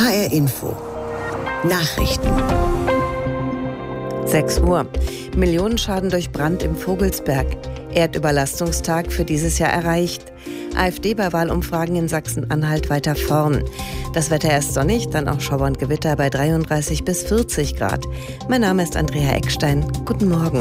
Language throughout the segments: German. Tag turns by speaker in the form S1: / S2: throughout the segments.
S1: HR Info. Nachrichten.
S2: 6 Uhr. Millionenschaden durch Brand im Vogelsberg. Erdüberlastungstag für dieses Jahr erreicht. AfD bei Wahlumfragen in Sachsen-Anhalt weiter vorn. Das Wetter erst sonnig, dann auch Schauer und Gewitter bei 33 bis 40 Grad. Mein Name ist Andrea Eckstein. Guten Morgen.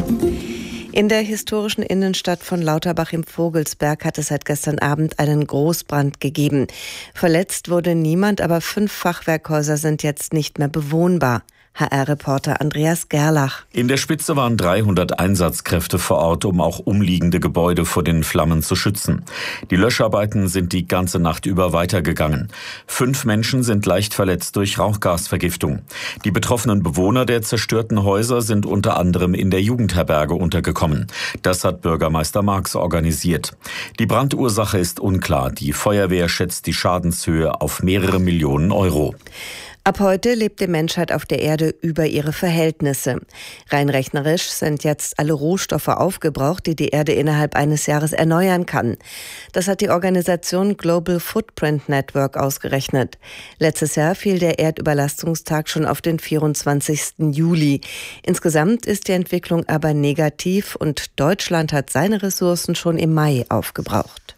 S2: In der historischen Innenstadt von Lauterbach im Vogelsberg hat es seit gestern Abend einen Großbrand gegeben. Verletzt wurde niemand, aber 5 Fachwerkhäuser sind jetzt nicht mehr bewohnbar. HR-Reporter Andreas Gerlach.
S3: In der Spitze waren 300 Einsatzkräfte vor Ort, um auch umliegende Gebäude vor den Flammen zu schützen. Die Löscharbeiten sind die ganze Nacht über weitergegangen. 5 Menschen sind leicht verletzt durch Rauchgasvergiftung. Die betroffenen Bewohner der zerstörten Häuser sind unter anderem in der Jugendherberge untergekommen. Das hat Bürgermeister Marx organisiert. Die Brandursache ist unklar. Die Feuerwehr schätzt die Schadenshöhe auf mehrere Millionen Euro.
S2: Ab heute lebt die Menschheit auf der Erde über ihre Verhältnisse. Rein rechnerisch sind jetzt alle Rohstoffe aufgebraucht, die die Erde innerhalb eines Jahres erneuern kann. Das hat die Organisation Global Footprint Network ausgerechnet. Letztes Jahr fiel der Erdüberlastungstag schon auf den 24. Juli. Insgesamt ist die Entwicklung aber negativ und Deutschland hat seine Ressourcen schon im Mai aufgebraucht.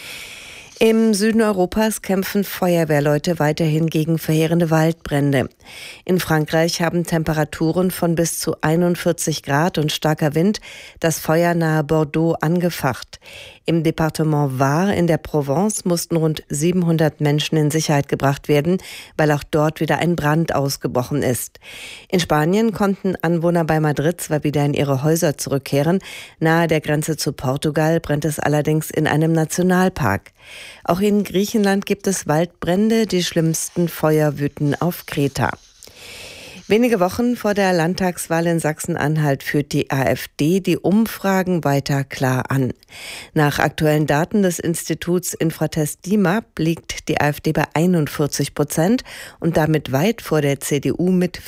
S2: Im Süden Europas kämpfen Feuerwehrleute weiterhin gegen verheerende Waldbrände. In Frankreich haben Temperaturen von bis zu 41 Grad und starker Wind das Feuer nahe Bordeaux angefacht. Im Departement Var in der Provence mussten rund 700 Menschen in Sicherheit gebracht werden, weil auch dort wieder ein Brand ausgebrochen ist. In Spanien konnten Anwohner bei Madrid zwar wieder in ihre Häuser zurückkehren. Nahe der Grenze zu Portugal brennt es allerdings in einem Nationalpark. Auch in Griechenland gibt es Waldbrände, die schlimmsten Feuer wüten auf Kreta. Wenige Wochen vor der Landtagswahl in Sachsen-Anhalt führt die AfD die Umfragen weiter klar an. Nach aktuellen Daten des Instituts Infratest DIMAP liegt die AfD bei 41% und damit weit vor der CDU mit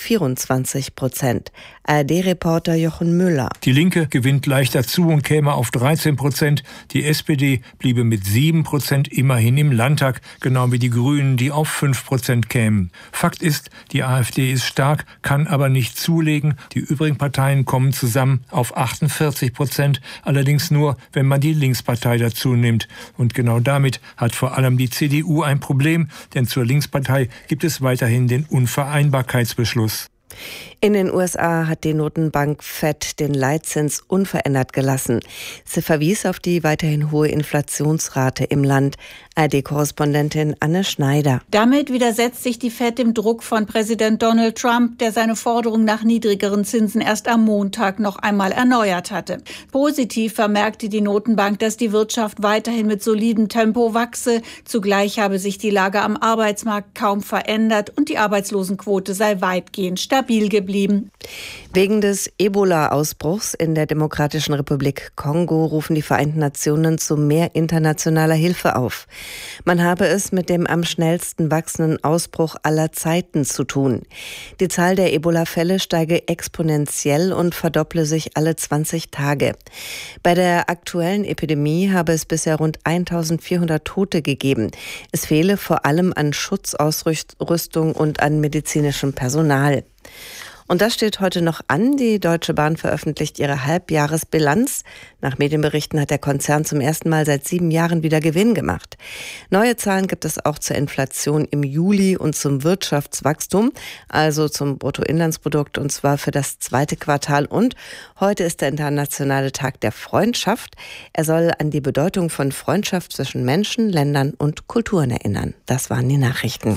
S2: 24%. ARD-Reporter Jochen Müller.
S4: Die Linke gewinnt leicht dazu und käme auf 13%. Die SPD bliebe mit 7% immerhin im Landtag, genau wie die Grünen, die auf 5% kämen. Fakt ist, die AfD ist stark, kann aber nicht zulegen. Die übrigen Parteien kommen zusammen auf 48%, allerdings nur, wenn man die Linkspartei dazu nimmt. Und genau damit hat vor allem die CDU ein Problem, denn zur Linkspartei gibt es weiterhin den Unvereinbarkeitsbeschluss.
S2: In den USA hat die Notenbank Fed den Leitzins unverändert gelassen. Sie verwies auf die weiterhin hohe Inflationsrate im Land. ARD-Korrespondentin Anne Schneider.
S5: Damit widersetzt sich die Fed dem Druck von Präsident Donald Trump, der seine Forderung nach niedrigeren Zinsen erst am Montag noch einmal erneuert hatte. Positiv vermerkte die Notenbank, dass die Wirtschaft weiterhin mit solidem Tempo wachse. Zugleich habe sich die Lage am Arbeitsmarkt kaum verändert und die Arbeitslosenquote sei weitgehend stabil geblieben.
S2: Wegen des Ebola-Ausbruchs in der Demokratischen Republik Kongo rufen die Vereinten Nationen zu mehr internationaler Hilfe auf. Man habe es mit dem am schnellsten wachsenden Ausbruch aller Zeiten zu tun. Die Zahl der Ebola-Fälle steige exponentiell und verdopple sich alle 20 Tage. Bei der aktuellen Epidemie habe es bisher rund 1400 Tote gegeben. Es fehle vor allem an Schutzausrüstung und an medizinischem Personal. Und das steht heute noch an. Die Deutsche Bahn veröffentlicht ihre Halbjahresbilanz. Nach Medienberichten hat der Konzern zum ersten Mal seit 7 Jahren wieder Gewinn gemacht. Neue Zahlen gibt es auch zur Inflation im Juli und zum Wirtschaftswachstum, also zum Bruttoinlandsprodukt, und zwar für das 2. Quartal. Und heute ist der Internationale Tag der Freundschaft. Er soll an die Bedeutung von Freundschaft zwischen Menschen, Ländern und Kulturen erinnern. Das waren die Nachrichten.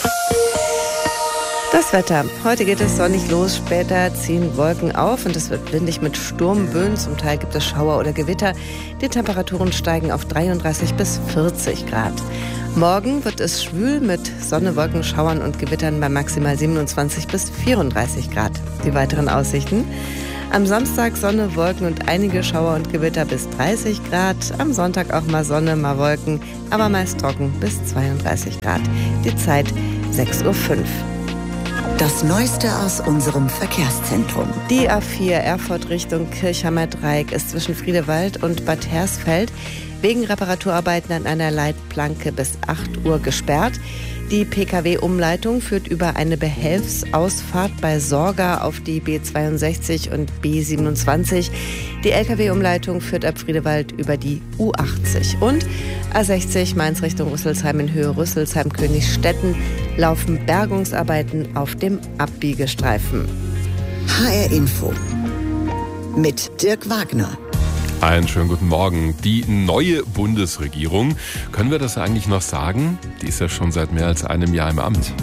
S2: Das Wetter. Heute geht es sonnig los, später ziehen Wolken auf und es wird windig mit Sturmböen. Zum Teil gibt es Schauer oder Gewitter. Die Temperaturen steigen auf 33 bis 40 Grad. Morgen wird es schwül mit Sonne, Wolken, Schauern und Gewittern bei maximal 27 bis 34 Grad. Die weiteren Aussichten: am Samstag Sonne, Wolken und einige Schauer und Gewitter bis 30 Grad. Am Sonntag auch mal Sonne, mal Wolken, aber meist trocken bis 32 Grad. Die Zeit 6:05 Uhr.
S1: Das Neueste aus unserem Verkehrszentrum.
S2: Die A4 Erfurt Richtung Kirchheimer Dreieck ist zwischen Friedewald und Bad Hersfeld wegen Reparaturarbeiten an einer Leitplanke bis 8 Uhr gesperrt. Die Pkw-Umleitung führt über eine Behelfsausfahrt bei Sorga auf die B62 und B27. Die Lkw-Umleitung führt ab Friedewald über die U80. Und A60 Mainz Richtung Rüsselsheim in Höhe Rüsselsheim-Königsstetten laufen Bergungsarbeiten auf dem Abbiegestreifen.
S1: HR Info mit Dirk Wagner.
S6: Einen schönen guten Morgen. Die neue Bundesregierung, können wir das eigentlich noch sagen? Die ist ja schon seit mehr als einem Jahr im Amt.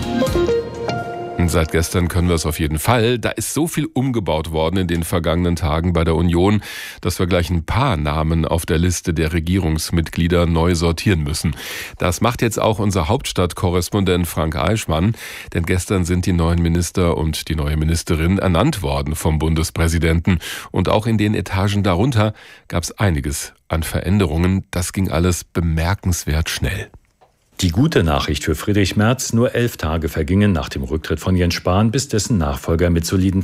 S6: Und seit gestern können wir es auf jeden Fall. Da ist so viel umgebaut worden in den vergangenen Tagen bei der Union, dass wir gleich ein paar Namen auf der Liste der Regierungsmitglieder neu sortieren müssen. Das macht jetzt auch unser Hauptstadtkorrespondent Frank Eichmann. Denn gestern sind die neuen Minister und die neue Ministerin ernannt worden vom Bundespräsidenten. Und auch in den Etagen darunter gab es einiges an Veränderungen. Das ging alles bemerkenswert schnell.
S7: Die gute Nachricht für Friedrich Merz: nur 11 Tage vergingen nach dem Rücktritt von Jens Spahn, bis dessen Nachfolger mit soliden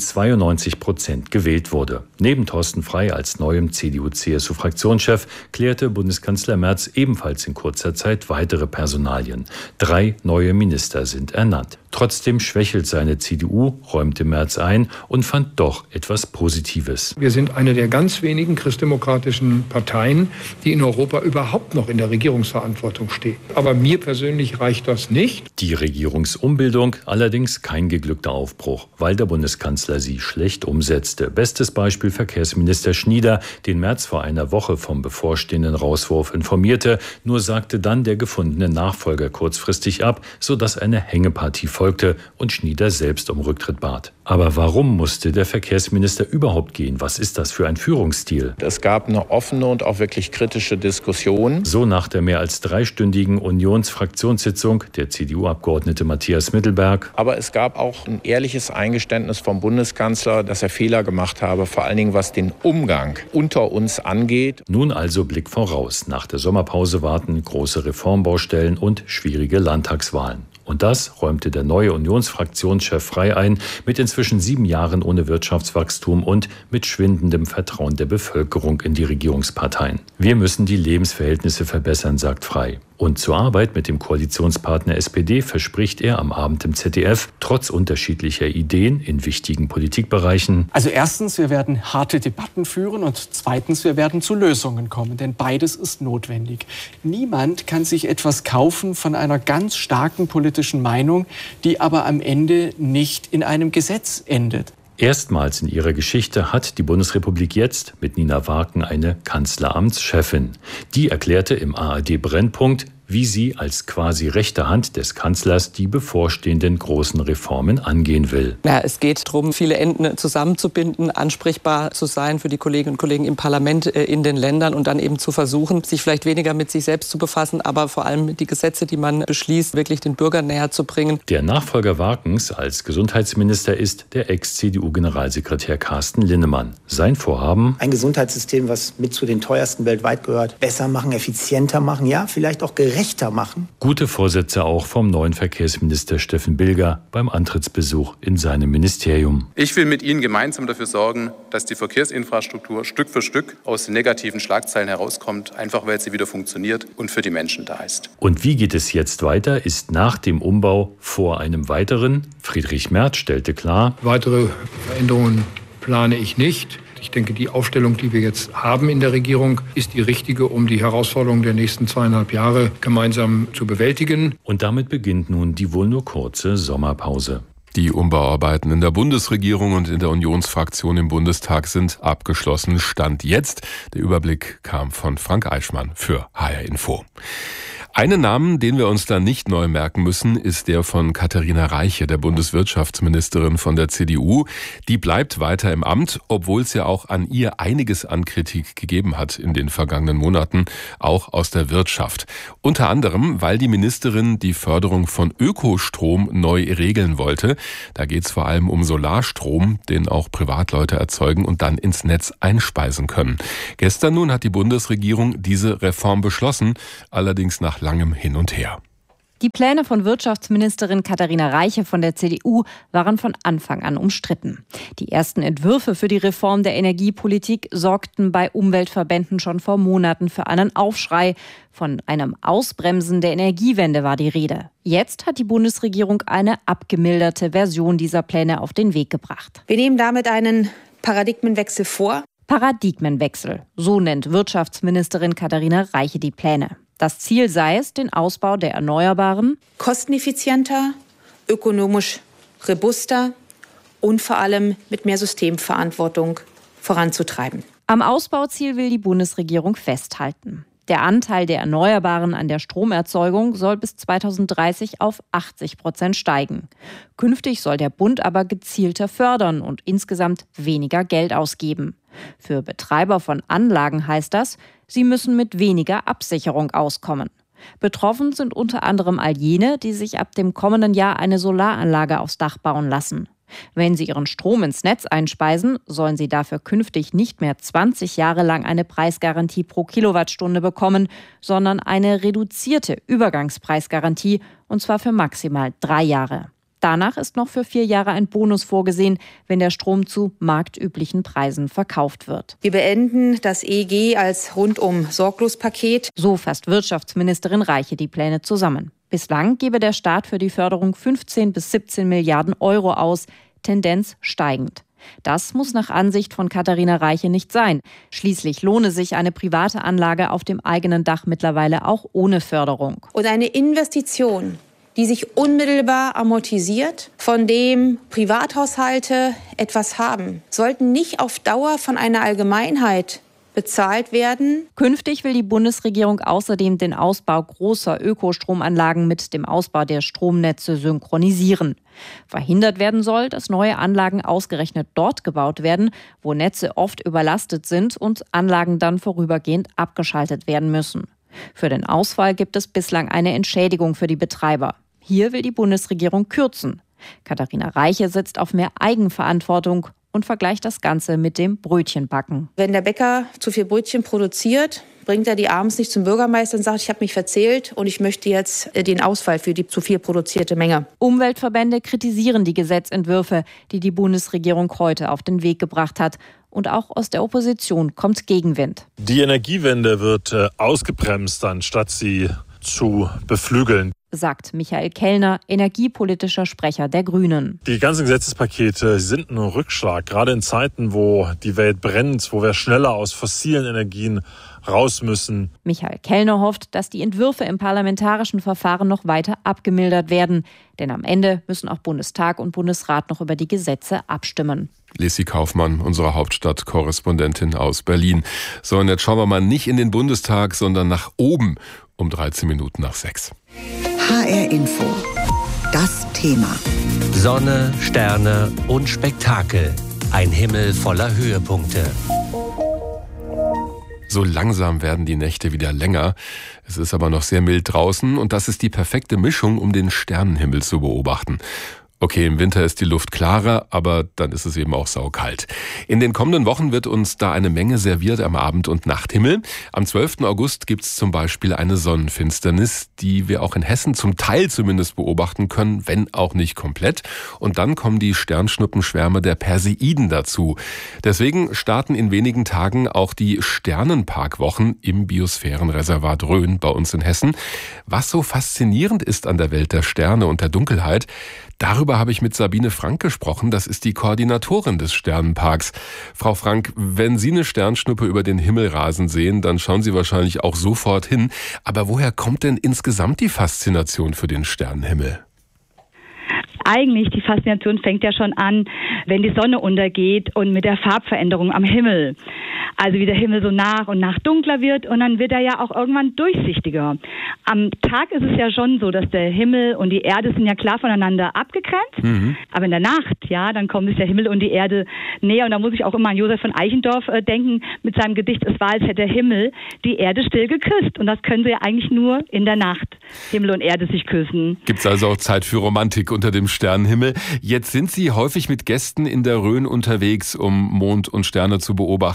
S7: 92% gewählt wurde. Neben Thorsten Frey als neuem CDU-CSU-Fraktionschef klärte Bundeskanzler Merz ebenfalls in kurzer Zeit weitere Personalien. 3 neue Minister sind ernannt. Trotzdem schwächelt seine CDU, räumte Merz ein und fand doch etwas Positives.
S4: Wir sind eine der ganz wenigen christdemokratischen Parteien, die in Europa überhaupt noch in der Regierungsverantwortung steht. Aber mir persönlich reicht das nicht.
S7: Die Regierungsumbildung allerdings kein geglückter Aufbruch, weil der Bundeskanzler sie schlecht umsetzte. Bestes Beispiel Verkehrsminister Schnieder, den Merz vor einer Woche vom bevorstehenden Rauswurf informierte, nur sagte dann der gefundene Nachfolger kurzfristig ab, sodass eine Hängepartie folgte und Schnieder selbst um Rücktritt bat. Aber warum musste der Verkehrsminister überhaupt gehen? Was ist das für ein Führungsstil?
S8: Es gab eine offene und auch wirklich kritische Diskussion.
S7: So nach der mehr als 3-stündigen Unionsfraktionssitzung der CDU-Abgeordnete Matthias Mittelberg.
S8: Aber es gab auch ein ehrliches Eingeständnis vom Bundeskanzler, dass er Fehler gemacht habe, vor allen Dingen was den Umgang unter uns angeht.
S7: Nun also Blick voraus. Nach der Sommerpause warten große Reformbaustellen und schwierige Landtagswahlen. Und das räumte der neue Unionsfraktionschef Frey ein, mit inzwischen 7 Jahren ohne Wirtschaftswachstum und mit schwindendem Vertrauen der Bevölkerung in die Regierungsparteien. Wir müssen die Lebensverhältnisse verbessern, sagt Frey. Und zur Arbeit mit dem Koalitionspartner SPD verspricht er am Abend im ZDF, trotz unterschiedlicher Ideen in wichtigen Politikbereichen.
S9: Also erstens, wir werden harte Debatten führen und zweitens, wir werden zu Lösungen kommen, denn beides ist notwendig. Niemand kann sich etwas kaufen von einer ganz starken politischen Meinung, die aber am Ende nicht in einem Gesetz endet.
S7: Erstmals in ihrer Geschichte hat die Bundesrepublik jetzt mit Nina Warken eine Kanzleramtschefin. Die erklärte im ARD-Brennpunkt, wie sie als quasi rechte Hand des Kanzlers die bevorstehenden großen Reformen angehen will.
S10: Ja, es geht darum, viele Enden zusammenzubinden, ansprechbar zu sein für die Kolleginnen und Kollegen im Parlament, in den Ländern und dann eben zu versuchen, sich vielleicht weniger mit sich selbst zu befassen, aber vor allem die Gesetze, die man beschließt, wirklich den Bürgern näher zu bringen.
S7: Der Nachfolger Warkens als Gesundheitsminister ist der Ex-CDU-Generalsekretär Carsten Linnemann. Sein Vorhaben:
S11: ein Gesundheitssystem, was mit zu den teuersten weltweit gehört, besser machen, effizienter machen, ja, vielleicht auch gerechter machen.
S7: Gute Vorsätze auch vom neuen Verkehrsminister Steffen Bilger beim Antrittsbesuch in seinem Ministerium.
S12: Ich will mit Ihnen gemeinsam dafür sorgen, dass die Verkehrsinfrastruktur Stück für Stück aus den negativen Schlagzeilen herauskommt, einfach weil sie wieder funktioniert und für die Menschen da ist.
S7: Und wie geht es jetzt weiter? Ist nach dem Umbau vor einem weiteren? Friedrich Merz stellte klar:
S4: weitere Veränderungen plane ich nicht. Ich denke, die Aufstellung, die wir jetzt haben in der Regierung, ist die richtige, um die Herausforderungen der nächsten 2,5 Jahre gemeinsam zu bewältigen.
S7: Und damit beginnt nun die wohl nur kurze Sommerpause.
S6: Die Umbauarbeiten in der Bundesregierung und in der Unionsfraktion im Bundestag sind abgeschlossen. Stand jetzt. Der Überblick kam von Frank Eichmann für HR Info. Einen Namen, den wir uns da nicht neu merken müssen, ist der von Katharina Reiche, der Bundeswirtschaftsministerin von der CDU. Die bleibt weiter im Amt, obwohl es ja auch an ihr einiges an Kritik gegeben hat in den vergangenen Monaten, auch aus der Wirtschaft. Unter anderem, weil die Ministerin die Förderung von Ökostrom neu regeln wollte. Da geht es vor allem um Solarstrom, den auch Privatleute erzeugen und dann ins Netz einspeisen können. Gestern nun hat die Bundesregierung diese Reform beschlossen, allerdings nach langem Hin und Her.
S13: Die Pläne von Wirtschaftsministerin Katharina Reiche von der CDU waren von Anfang an umstritten. Die ersten Entwürfe für die Reform der Energiepolitik sorgten bei Umweltverbänden schon vor Monaten für einen Aufschrei. Von einem Ausbremsen der Energiewende war die Rede. Jetzt hat die Bundesregierung eine abgemilderte Version dieser Pläne auf den Weg gebracht.
S14: Wir nehmen damit einen Paradigmenwechsel vor.
S13: Paradigmenwechsel, so nennt Wirtschaftsministerin Katharina Reiche die Pläne. Das Ziel sei es, den Ausbau der Erneuerbaren
S14: kosteneffizienter, ökonomisch robuster und vor allem mit mehr Systemverantwortung voranzutreiben.
S13: Am Ausbauziel will die Bundesregierung festhalten. Der Anteil der Erneuerbaren an der Stromerzeugung soll bis 2030 auf 80% steigen. Künftig soll der Bund aber gezielter fördern und insgesamt weniger Geld ausgeben. Für Betreiber von Anlagen heißt das, sie müssen mit weniger Absicherung auskommen. Betroffen sind unter anderem all jene, die sich ab dem kommenden Jahr eine Solaranlage aufs Dach bauen lassen. Wenn sie ihren Strom ins Netz einspeisen, sollen sie dafür künftig nicht mehr 20 Jahre lang eine Preisgarantie pro Kilowattstunde bekommen, sondern eine reduzierte Übergangspreisgarantie, und zwar für maximal 3 Jahre. Danach ist noch für 4 Jahre ein Bonus vorgesehen, wenn der Strom zu marktüblichen Preisen verkauft wird.
S14: Wir beenden das EEG als Rundum-Sorglos-Paket.
S13: So fasst Wirtschaftsministerin Reiche die Pläne zusammen. Bislang gebe der Staat für die Förderung 15 bis 17 Milliarden Euro aus, Tendenz steigend. Das muss nach Ansicht von Katharina Reiche nicht sein. Schließlich lohne sich eine private Anlage auf dem eigenen Dach mittlerweile auch ohne Förderung.
S14: Und eine Investition, die sich unmittelbar amortisiert, von dem Privathaushalte etwas haben, sollten nicht auf Dauer von einer Allgemeinheit bezahlt werden.
S13: Künftig will die Bundesregierung außerdem den Ausbau großer Ökostromanlagen mit dem Ausbau der Stromnetze synchronisieren. Verhindert werden soll, dass neue Anlagen ausgerechnet dort gebaut werden, wo Netze oft überlastet sind und Anlagen dann vorübergehend abgeschaltet werden müssen. Für den Ausfall gibt es bislang eine Entschädigung für die Betreiber. Hier will die Bundesregierung kürzen. Katharina Reiche setzt auf mehr Eigenverantwortung und vergleicht das Ganze mit dem Brötchenbacken.
S14: Wenn der Bäcker zu viel Brötchen produziert, bringt er die abends nicht zum Bürgermeister und sagt, ich habe mich verzählt und ich möchte jetzt den Ausfall für die zu viel produzierte Menge.
S13: Umweltverbände kritisieren die Gesetzentwürfe, die die Bundesregierung heute auf den Weg gebracht hat. Und auch aus der Opposition kommt Gegenwind.
S15: Die Energiewende wird ausgebremst, anstatt sie zu beflügeln,
S13: sagt Michael Kellner, energiepolitischer Sprecher der Grünen.
S15: Die ganzen Gesetzespakete sind ein Rückschlag, gerade in Zeiten, wo die Welt brennt, wo wir schneller aus fossilen Energien raus müssen.
S13: Michael Kellner hofft, dass die Entwürfe im parlamentarischen Verfahren noch weiter abgemildert werden. Denn am Ende müssen auch Bundestag und Bundesrat noch über die Gesetze abstimmen.
S6: Lesi Kaufmann, unsere Hauptstadtkorrespondentin aus Berlin. So, und jetzt schauen wir mal nicht in den Bundestag, sondern nach oben um 13 Minuten nach 6.
S1: HR Info. Das Thema.
S16: Sonne, Sterne und Spektakel. Ein Himmel voller Höhepunkte.
S6: So langsam werden die Nächte wieder länger. Es ist aber noch sehr mild draußen und das ist die perfekte Mischung, um den Sternenhimmel zu beobachten. Okay, im Winter ist die Luft klarer, aber dann ist es eben auch saukalt. In den kommenden Wochen wird uns da eine Menge serviert am Abend- und Nachthimmel. Am 12. August gibt es zum Beispiel eine Sonnenfinsternis, die wir auch in Hessen zum Teil zumindest beobachten können, wenn auch nicht komplett. Und dann kommen die Sternschnuppenschwärme der Perseiden dazu. Deswegen starten in wenigen Tagen auch die Sternenparkwochen im Biosphärenreservat Rhön bei uns in Hessen. Was so faszinierend ist an der Welt der Sterne und der Dunkelheit, darüber habe ich mit Sabine Frank gesprochen. Das ist die Koordinatorin des Sternenparks. Frau Frank, wenn Sie eine Sternschnuppe über den Himmel rasen sehen, dann schauen Sie wahrscheinlich auch sofort hin. Aber woher kommt denn insgesamt die Faszination für den Sternenhimmel?
S17: Eigentlich, die Faszination fängt ja schon an, wenn die Sonne untergeht und mit der Farbveränderung am Himmel. Also wie der Himmel so nach und nach dunkler wird und dann wird er ja auch irgendwann durchsichtiger. Am Tag ist es ja schon so, dass der Himmel und die Erde sind ja klar voneinander abgegrenzt. Mhm. Aber in der Nacht, ja, dann kommen sich der Himmel und die Erde näher. Und da muss ich auch immer an Josef von Eichendorff denken mit seinem Gedicht, es war, als hätte der Himmel die Erde still geküsst. Und das können sie ja eigentlich nur in der Nacht, Himmel und Erde sich küssen.
S6: Gibt's also auch Zeit für Romantik unter dem Sternenhimmel. Jetzt sind Sie häufig mit Gästen in der Rhön unterwegs, um Mond und Sterne zu beobachten.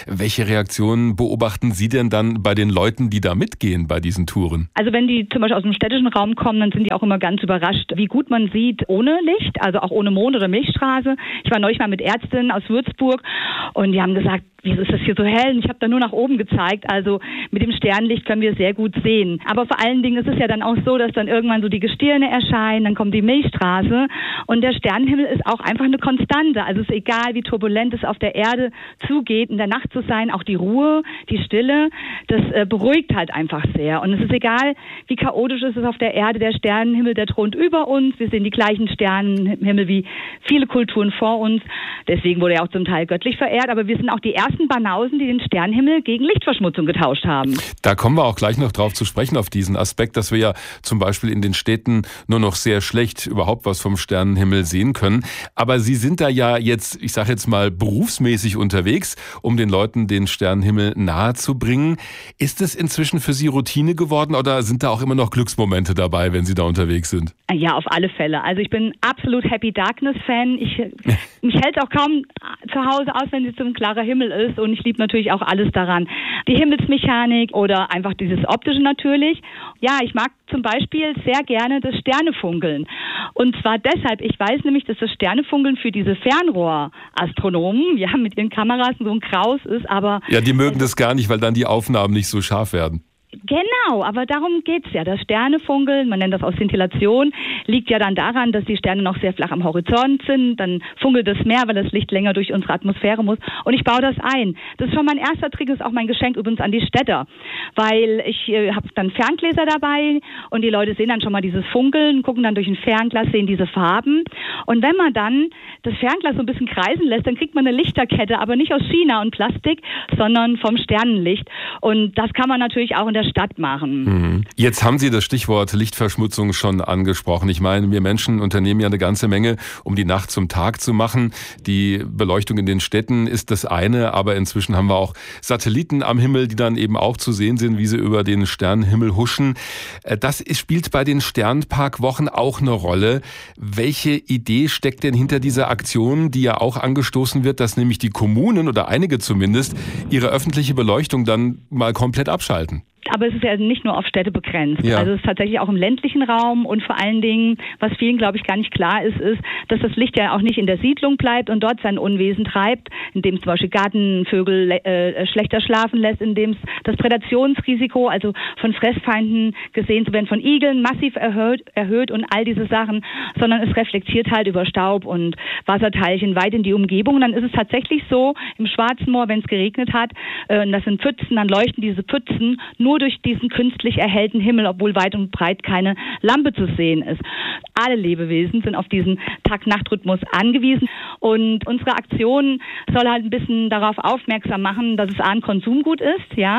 S6: Welche Reaktionen beobachten Sie denn dann bei den Leuten, die da mitgehen bei diesen Touren?
S17: Also wenn die zum Beispiel aus dem städtischen Raum kommen, dann sind die auch immer ganz überrascht, wie gut man sieht ohne Licht, also auch ohne Mond oder Milchstraße. Ich war neulich mal mit Ärztinnen aus Würzburg und die haben gesagt, wieso ist das hier so hell? Und ich habe da nur nach oben gezeigt. Also mit dem Sternlicht können wir sehr gut sehen. Aber vor allen Dingen ist es ja dann auch so, dass dann irgendwann so die Gestirne erscheinen, dann kommt die Milchstraße und der Sternenhimmel ist auch einfach eine Konstante. Also es ist egal, wie turbulent es auf der Erde zugeht, in der Nacht zu sein, auch die Ruhe, die Stille, das beruhigt halt einfach sehr. Und es ist egal, wie chaotisch es ist auf der Erde, der Sternenhimmel, der thront über uns. Wir sehen die gleichen Sternenhimmel wie viele Kulturen vor uns. Deswegen wurde er auch zum Teil göttlich verehrt, aber wir sind auch die ersten Banausen, die den Sternenhimmel gegen Lichtverschmutzung getauscht haben.
S6: Da kommen wir auch gleich noch drauf zu sprechen, auf diesen Aspekt, dass wir ja zum Beispiel in den Städten nur noch sehr schlecht überhaupt was vom Sternenhimmel sehen können. Aber Sie sind da ja jetzt, ich sage jetzt mal, berufsmäßig unterwegs, um den Leuten den Sternenhimmel nahe zu bringen. Ist es inzwischen für Sie Routine geworden oder sind da auch immer noch Glücksmomente dabei, wenn Sie da unterwegs sind?
S17: Ja, auf alle Fälle. Also ich bin absolut Happy Darkness-Fan. Mich hält auch kaum zu Hause aus, wenn es so ein klarer Himmel ist. Und ich liebe natürlich auch alles daran. Die Himmelsmechanik oder einfach dieses Optische natürlich. Ja, ich mag zum Beispiel sehr gerne das Sternefunkeln. Und zwar deshalb, ich weiß nämlich, dass das Sternefunkeln für diese Fernrohrastronomen, ja, mit ihren Kameras so ein Kraus ist, aber...
S6: Ja, die mögen das gar nicht, weil dann die Aufnahmen nicht so scharf werden.
S17: Genau, aber darum geht's ja. Das Sternefunkeln, man nennt das auch Szintillation, liegt ja dann daran, dass die Sterne noch sehr flach am Horizont sind. Dann funkelt es mehr, weil das Licht länger durch unsere Atmosphäre muss. Und ich baue das ein. Das ist schon mein erster Trick, das ist auch mein Geschenk übrigens an die Städter. Weil ich habe dann Ferngläser dabei und die Leute sehen dann schon mal dieses Funkeln, gucken dann durch ein Fernglas, sehen diese Farben. Und wenn man dann das Fernglas so ein bisschen kreisen lässt, dann kriegt man eine Lichterkette, aber nicht aus China und Plastik, sondern vom Sternenlicht. Und das kann man natürlich auch in der Stadt machen.
S6: Jetzt haben Sie das Stichwort Lichtverschmutzung schon angesprochen. Ich meine, wir Menschen unternehmen ja eine ganze Menge, um die Nacht zum Tag zu machen. Die Beleuchtung in den Städten ist das eine, aber inzwischen haben wir auch Satelliten am Himmel, die dann eben auch zu sehen sind, wie sie über den Sternenhimmel huschen. Das spielt bei den Sternparkwochen auch eine Rolle. Welche Idee steckt denn hinter dieser Aktion, die ja auch angestoßen wird, dass nämlich die Kommunen oder einige zumindest ihre öffentliche Beleuchtung dann mal komplett abschalten?
S17: Aber es ist ja nicht nur auf Städte begrenzt.
S6: Ja.
S17: Also es ist tatsächlich auch im ländlichen Raum und vor allen Dingen, was vielen, glaube ich, gar nicht klar ist, dass das Licht ja auch nicht in der Siedlung bleibt und dort sein Unwesen treibt, indem es zum Beispiel Gartenvögel schlechter schlafen lässt, indem es das Prädationsrisiko, also von Fressfeinden gesehen zu werden, von Igeln massiv erhöht und all diese Sachen, sondern es reflektiert halt über Staub und Wasserteilchen weit in die Umgebung. Und dann ist es tatsächlich so, im Schwarzen Moor, wenn es geregnet hat, das sind Pfützen, dann leuchten diese Pfützen nur durch diesen künstlich erhellten Himmel, obwohl weit und breit keine Lampe zu sehen ist. Alle Lebewesen sind auf diesen Tag-Nacht-Rhythmus angewiesen und unsere Aktion soll halt ein bisschen darauf aufmerksam machen, dass es ein Konsumgut ist, ja,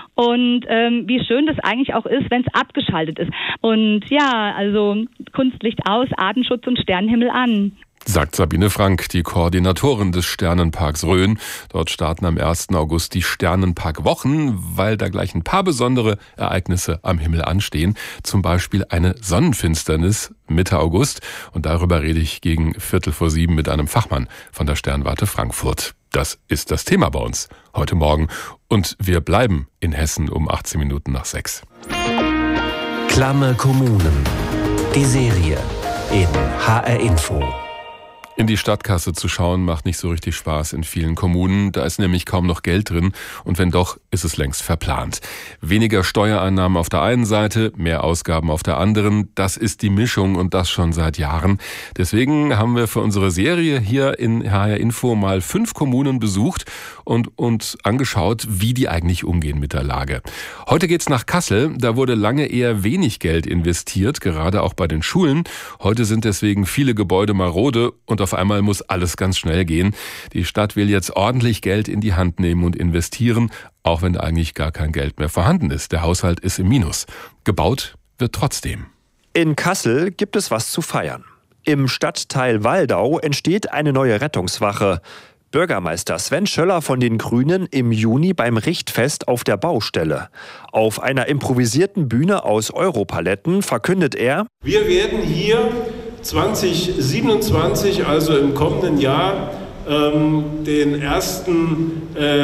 S17: und wie schön das eigentlich auch ist, wenn es abgeschaltet ist. Und ja, also Kunstlicht aus, Artenschutz und Sternenhimmel an.
S6: Sagt Sabine Frank, die Koordinatorin des Sternenparks Rhön. Dort starten am 1. August die Sternenparkwochen, weil da gleich ein paar besondere Ereignisse am Himmel anstehen. Zum Beispiel eine Sonnenfinsternis Mitte August. Und darüber rede ich gegen 6:45 mit einem Fachmann von der Sternwarte Frankfurt. Das ist das Thema bei uns heute Morgen. Und wir bleiben in Hessen um 18 Minuten nach 6.
S16: Klamme Kommunen. Die Serie in HR Info.
S6: In die Stadtkasse zu schauen, macht nicht so richtig Spaß in vielen Kommunen. Da ist nämlich kaum noch Geld drin und wenn doch, ist es längst verplant. Weniger Steuereinnahmen auf der einen Seite, mehr Ausgaben auf der anderen. Das ist die Mischung und das schon seit Jahren. Deswegen haben wir für unsere Serie hier in HR Info mal 5 Kommunen besucht und uns angeschaut, wie die eigentlich umgehen mit der Lage. Heute geht's nach Kassel. Da wurde lange eher wenig Geld investiert, gerade auch bei den Schulen. Heute sind deswegen viele Gebäude marode und auf einmal muss alles ganz schnell gehen. Die Stadt will jetzt ordentlich Geld in die Hand nehmen und investieren, auch wenn eigentlich gar kein Geld mehr vorhanden ist. Der Haushalt ist im Minus. Gebaut wird trotzdem.
S18: In Kassel gibt es was zu feiern. Im Stadtteil Waldau entsteht eine neue Rettungswache. Bürgermeister Sven Schöller von den Grünen im Juni beim Richtfest auf der Baustelle. Auf einer improvisierten Bühne aus Europaletten verkündet er:
S19: Wir werden hier 2027, also im kommenden Jahr, den ersten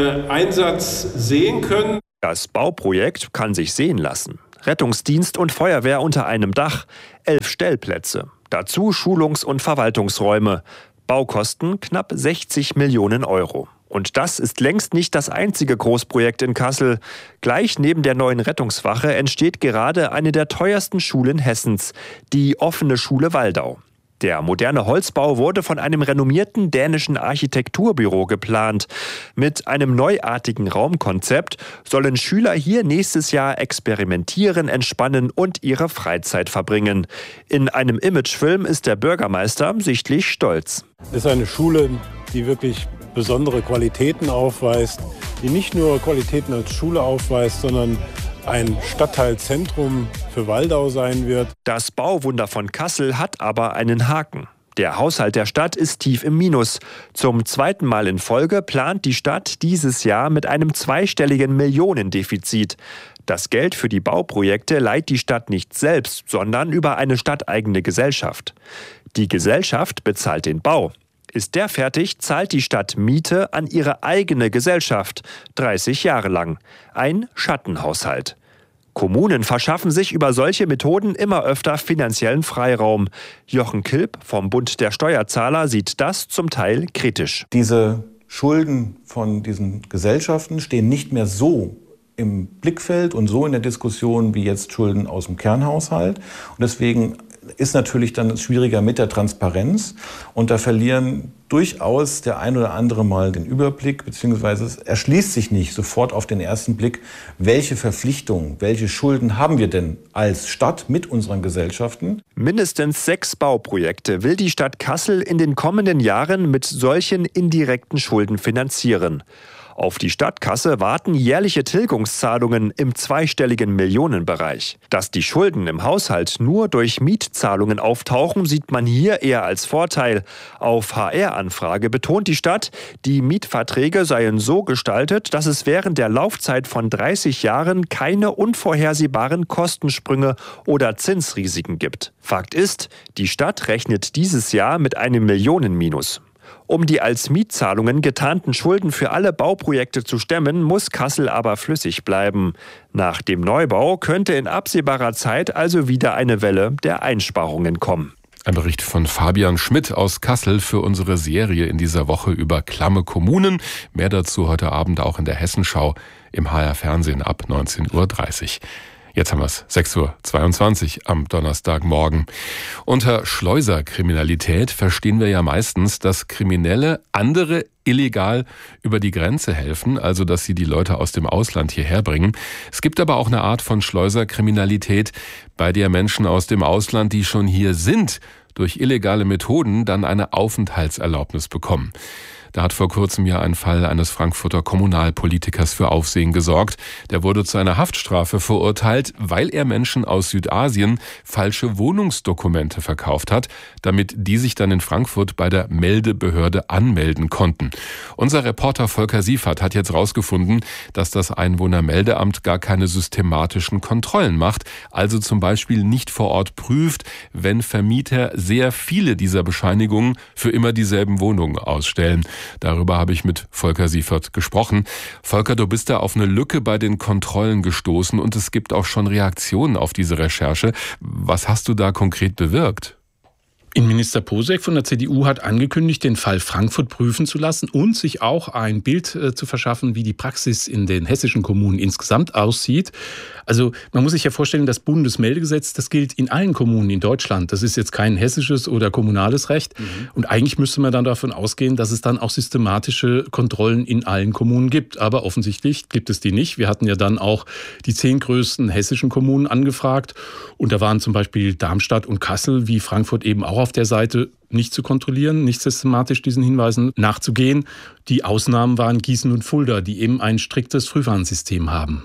S19: Einsatz sehen können.
S18: Das Bauprojekt kann sich sehen lassen. Rettungsdienst und Feuerwehr unter einem Dach, 11 Stellplätze. Dazu Schulungs- und Verwaltungsräume. Baukosten knapp 60 Millionen Euro. Und das ist längst nicht das einzige Großprojekt in Kassel. Gleich neben der neuen Rettungswache entsteht gerade eine der teuersten Schulen Hessens, die offene Schule Waldau. Der moderne Holzbau wurde von einem renommierten dänischen Architekturbüro geplant. Mit einem neuartigen Raumkonzept sollen Schüler hier nächstes Jahr experimentieren, entspannen und ihre Freizeit verbringen. In einem Imagefilm ist der Bürgermeister sichtlich stolz.
S20: Es ist eine Schule, die wirklich besondere Qualitäten aufweist, die nicht nur Qualitäten als Schule aufweist, sondern ein Stadtteilzentrum für Waldau sein wird.
S18: Das Bauwunder von Kassel hat aber einen Haken. Der Haushalt der Stadt ist tief im Minus. Zum zweiten Mal in Folge plant die Stadt dieses Jahr mit einem zweistelligen Millionendefizit. Das Geld für die Bauprojekte leiht die Stadt nicht selbst, sondern über eine stadteigene Gesellschaft. Die Gesellschaft bezahlt den Bau. Ist der fertig, zahlt die Stadt Miete an ihre eigene Gesellschaft, 30 Jahre lang. Ein Schattenhaushalt. Kommunen verschaffen sich über solche Methoden immer öfter finanziellen Freiraum. Jochen Kilp vom Bund der Steuerzahler sieht das zum Teil kritisch.
S21: Diese Schulden von diesen Gesellschaften stehen nicht mehr so im Blickfeld und so in der Diskussion wie jetzt Schulden aus dem Kernhaushalt. Und deswegen ist natürlich dann schwieriger mit der Transparenz. Und da verlieren durchaus der ein oder andere mal den Überblick, beziehungsweise es erschließt sich nicht sofort auf den ersten Blick, welche Verpflichtungen, welche Schulden haben wir denn als Stadt mit unseren Gesellschaften.
S18: Mindestens 6 Bauprojekte will die Stadt Kassel in den kommenden Jahren mit solchen indirekten Schulden finanzieren. Auf die Stadtkasse warten jährliche Tilgungszahlungen im zweistelligen Millionenbereich. Dass die Schulden im Haushalt nur durch Mietzahlungen auftauchen, sieht man hier eher als Vorteil. Auf HR-Anfrage betont die Stadt, die Mietverträge seien so gestaltet, dass es während der Laufzeit von 30 Jahren keine unvorhersehbaren Kostensprünge oder Zinsrisiken gibt. Fakt ist, die Stadt rechnet dieses Jahr mit einem Millionenminus. Um die als Mietzahlungen getarnten Schulden für alle Bauprojekte zu stemmen, muss Kassel aber flüssig bleiben. Nach dem Neubau könnte in absehbarer Zeit also wieder eine Welle der Einsparungen kommen.
S6: Ein Bericht von Fabian Schmidt aus Kassel für unsere Serie in dieser Woche über klamme Kommunen. Mehr dazu heute Abend auch in der Hessenschau im HR-Fernsehen ab 19:30 Uhr. Jetzt haben wir es, 6:22 Uhr am Donnerstagmorgen. Unter Schleuserkriminalität verstehen wir ja meistens, dass Kriminelle andere illegal über die Grenze helfen, also dass sie die Leute aus dem Ausland hierher bringen. Es gibt aber auch eine Art von Schleuserkriminalität, bei der Menschen aus dem Ausland, die schon hier sind, durch illegale Methoden dann eine Aufenthaltserlaubnis bekommen. Da hat vor kurzem ja ein Fall eines Frankfurter Kommunalpolitikers für Aufsehen gesorgt. Der wurde zu einer Haftstrafe verurteilt, weil er Menschen aus Südasien falsche Wohnungsdokumente verkauft hat, damit die sich dann in Frankfurt bei der Meldebehörde anmelden konnten. Unser Reporter Volker Siefert hat jetzt rausgefunden, dass das Einwohnermeldeamt gar keine systematischen Kontrollen macht, also zum Beispiel nicht vor Ort prüft, wenn Vermieter sehr viele dieser Bescheinigungen für immer dieselben Wohnungen ausstellen. Darüber habe ich mit Volker Siefert gesprochen. Volker, du bist da auf eine Lücke bei den Kontrollen gestoßen und es gibt auch schon Reaktionen auf diese Recherche. Was hast du da konkret bewirkt?
S22: Innenminister Posek von der CDU hat angekündigt, den Fall Frankfurt prüfen zu lassen und sich auch ein Bild zu verschaffen, wie die Praxis in den hessischen Kommunen insgesamt aussieht. Also man muss sich ja vorstellen, das Bundesmeldegesetz, das gilt in allen Kommunen in Deutschland. Das ist jetzt kein hessisches oder kommunales Recht. Und eigentlich müsste man dann davon ausgehen, dass es dann auch systematische Kontrollen in allen Kommunen gibt. Aber offensichtlich gibt es die nicht. Wir hatten ja dann auch die 10 größten hessischen Kommunen angefragt. Und da waren zum Beispiel Darmstadt und Kassel, wie Frankfurt eben auch auf der Seite, nicht zu kontrollieren, nicht systematisch diesen Hinweisen nachzugehen. Die Ausnahmen waren Gießen und Fulda, die eben ein striktes Frühwarnsystem haben.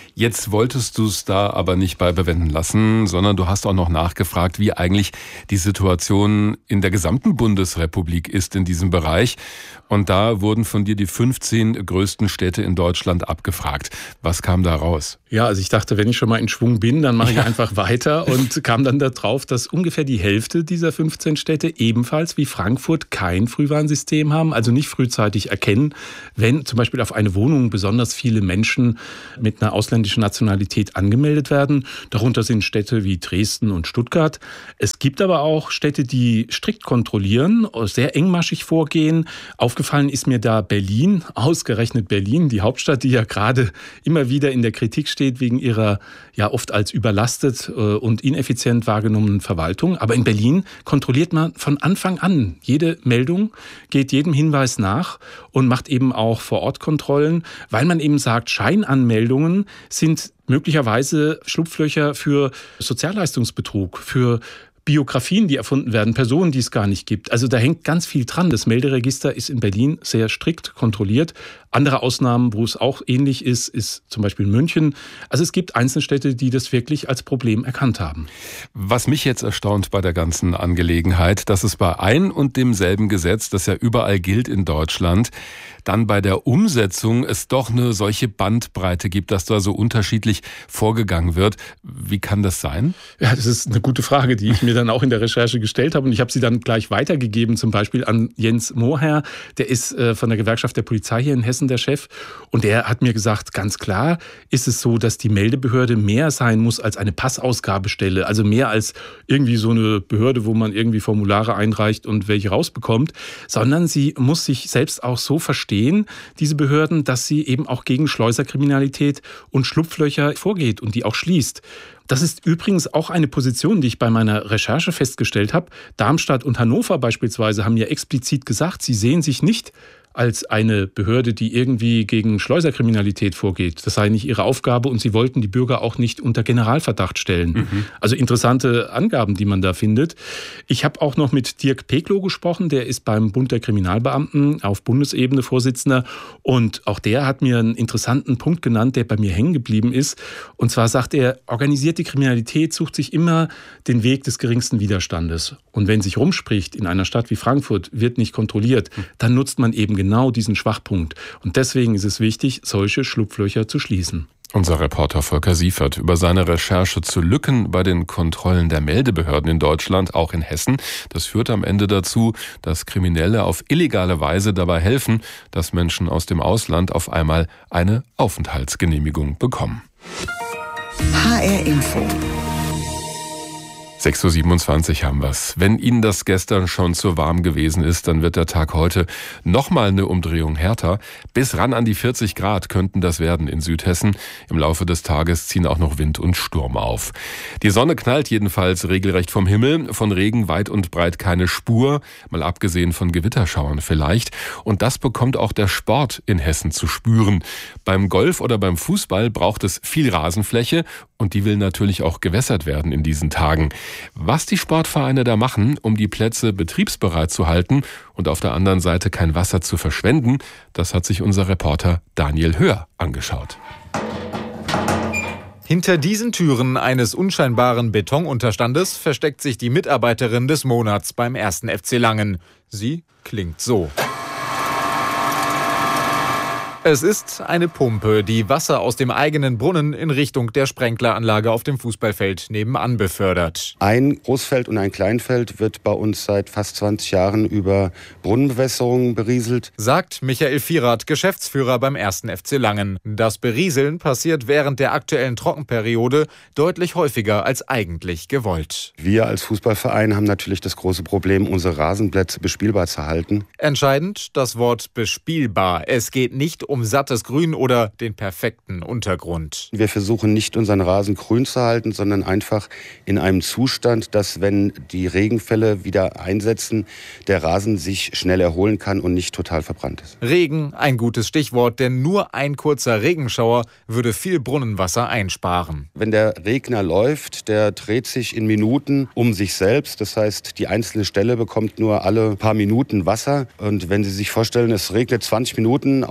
S6: Jetzt wolltest du es da aber nicht bei bewenden lassen, sondern du hast auch noch nachgefragt, wie eigentlich die Situation in der gesamten Bundesrepublik ist in diesem Bereich. Und da wurden von dir die 15 größten Städte in Deutschland abgefragt. Was kam da raus?
S22: Ja, also ich dachte, wenn ich schon mal in Schwung bin, dann mache ich einfach weiter und kam dann darauf, dass ungefähr die Hälfte dieser 15 Städte ebenfalls wie Frankfurt kein Frühwarnsystem haben, also nicht frühzeitig erkennen, wenn zum Beispiel auf eine Wohnung besonders viele Menschen mit einer ausländischen Nationalität angemeldet werden. Darunter sind Städte wie Dresden und Stuttgart. Es gibt aber auch Städte, die strikt kontrollieren, sehr engmaschig vorgehen. Aufgefallen ist mir da Berlin, ausgerechnet Berlin, die Hauptstadt, die ja gerade immer wieder in der Kritik steht wegen ihrer ja oft als überlastet und ineffizient wahrgenommenen Verwaltung. Aber in Berlin kontrolliert man von Anfang an jede Meldung, geht jedem Hinweis nach und macht eben auch Vor-Ort-Kontrollen, weil man eben sagt, Scheinanmeldungen sind möglicherweise Schlupflöcher für Sozialleistungsbetrug, für Biografien, die erfunden werden, Personen, die es gar nicht gibt. Also da hängt ganz viel dran. Das Melderegister ist in Berlin sehr strikt kontrolliert. Andere Ausnahmen, wo es auch ähnlich ist, ist zum Beispiel München. Also es gibt einzelne Städte, die das wirklich als Problem erkannt haben.
S6: Was mich jetzt erstaunt bei der ganzen Angelegenheit, dass es bei ein und demselben Gesetz, das ja überall gilt in Deutschland, dann bei der Umsetzung es doch eine solche Bandbreite gibt, dass da so unterschiedlich vorgegangen wird. Wie kann das sein?
S22: Ja, das ist eine gute Frage, die ich mir dann auch in der Recherche gestellt habe. Und ich habe sie dann gleich weitergegeben, zum Beispiel an Jens Mohrherr. Der ist von der Gewerkschaft der Polizei hier in Hessen der Chef. Und der hat mir gesagt, ganz klar ist es so, dass die Meldebehörde mehr sein muss als eine Passausgabestelle. Also mehr als irgendwie so eine Behörde, wo man irgendwie Formulare einreicht und welche rausbekommt. Sondern sie muss sich selbst auch so verstehen, diese Behörden, dass sie eben auch gegen Schleuserkriminalität und Schlupflöcher vorgeht und die auch schließt. Das ist übrigens auch eine Position, die ich bei meiner Recherche festgestellt habe. Darmstadt und Hannover beispielsweise haben ja explizit gesagt, sie sehen sich nicht als eine Behörde, die irgendwie gegen Schleuserkriminalität vorgeht. Das sei nicht ihre Aufgabe und sie wollten die Bürger auch nicht unter Generalverdacht stellen. Also interessante Angaben, die man da findet. Ich habe auch noch mit Dirk Peklow gesprochen, der ist beim Bund der Kriminalbeamten auf Bundesebene Vorsitzender und auch der hat mir einen interessanten Punkt genannt, der bei mir hängen geblieben ist. Und zwar sagt er, organisierte Kriminalität sucht sich immer den Weg des geringsten Widerstandes. Und wenn sich rumspricht, in einer Stadt wie Frankfurt wird nicht kontrolliert, dann nutzt man eben genau diesen Schwachpunkt. Und deswegen ist es wichtig, solche Schlupflöcher zu schließen.
S6: Unser Reporter Volker Siefert über seine Recherche zu Lücken bei den Kontrollen der Meldebehörden in Deutschland, auch in Hessen. Das führt am Ende dazu, dass Kriminelle auf illegale Weise dabei helfen, dass Menschen aus dem Ausland auf einmal eine Aufenthaltsgenehmigung bekommen.
S1: HR Info.
S6: 6.27 Uhr haben wir's. Wenn Ihnen das gestern schon zu warm gewesen ist, dann wird der Tag heute nochmal eine Umdrehung härter. Bis ran an die 40 Grad könnten das werden in Südhessen. Im Laufe des Tages ziehen auch noch Wind und Sturm auf. Die Sonne knallt jedenfalls regelrecht vom Himmel. Von Regen weit und breit keine Spur, mal abgesehen von Gewitterschauern vielleicht. Und das bekommt auch der Sport in Hessen zu spüren. Beim Golf oder beim Fußball braucht es viel Rasenfläche und die will natürlich auch gewässert werden in diesen Tagen. Was die Sportvereine da machen, um die Plätze betriebsbereit zu halten und auf der anderen Seite kein Wasser zu verschwenden, das hat sich unser Reporter Daniel Höhr angeschaut.
S3: Hinter diesen Türen eines unscheinbaren Betonunterstandes versteckt sich die Mitarbeiterin des Monats beim 1. FC Langen. Sie klingt so. Es ist eine Pumpe, die Wasser aus dem eigenen Brunnen in Richtung der Sprenkleranlage auf dem Fußballfeld nebenan befördert.
S5: Ein Großfeld und ein Kleinfeld wird bei uns seit fast 20 Jahren über Brunnenbewässerung berieselt,
S3: sagt Michael Vierath, Geschäftsführer beim 1. FC Langen. Das Berieseln passiert während der aktuellen Trockenperiode deutlich häufiger als eigentlich gewollt.
S5: Wir als Fußballverein haben natürlich das große Problem, unsere Rasenplätze bespielbar zu halten.
S3: Entscheidend das Wort bespielbar. Es geht nicht um sattes Grün oder den perfekten Untergrund.
S5: Wir versuchen nicht, unseren Rasen grün zu halten, sondern einfach in einem Zustand, dass, wenn die Regenfälle wieder einsetzen, der Rasen sich schnell erholen kann und nicht total verbrannt ist.
S3: Regen, ein gutes Stichwort, denn nur ein kurzer Regenschauer würde viel Brunnenwasser einsparen.
S5: Wenn der Regner läuft, der dreht sich in Minuten um sich selbst. Das heißt, die einzelne Stelle bekommt nur alle paar Minuten Wasser. Und wenn Sie sich vorstellen, es regnet 20 Minuten auf den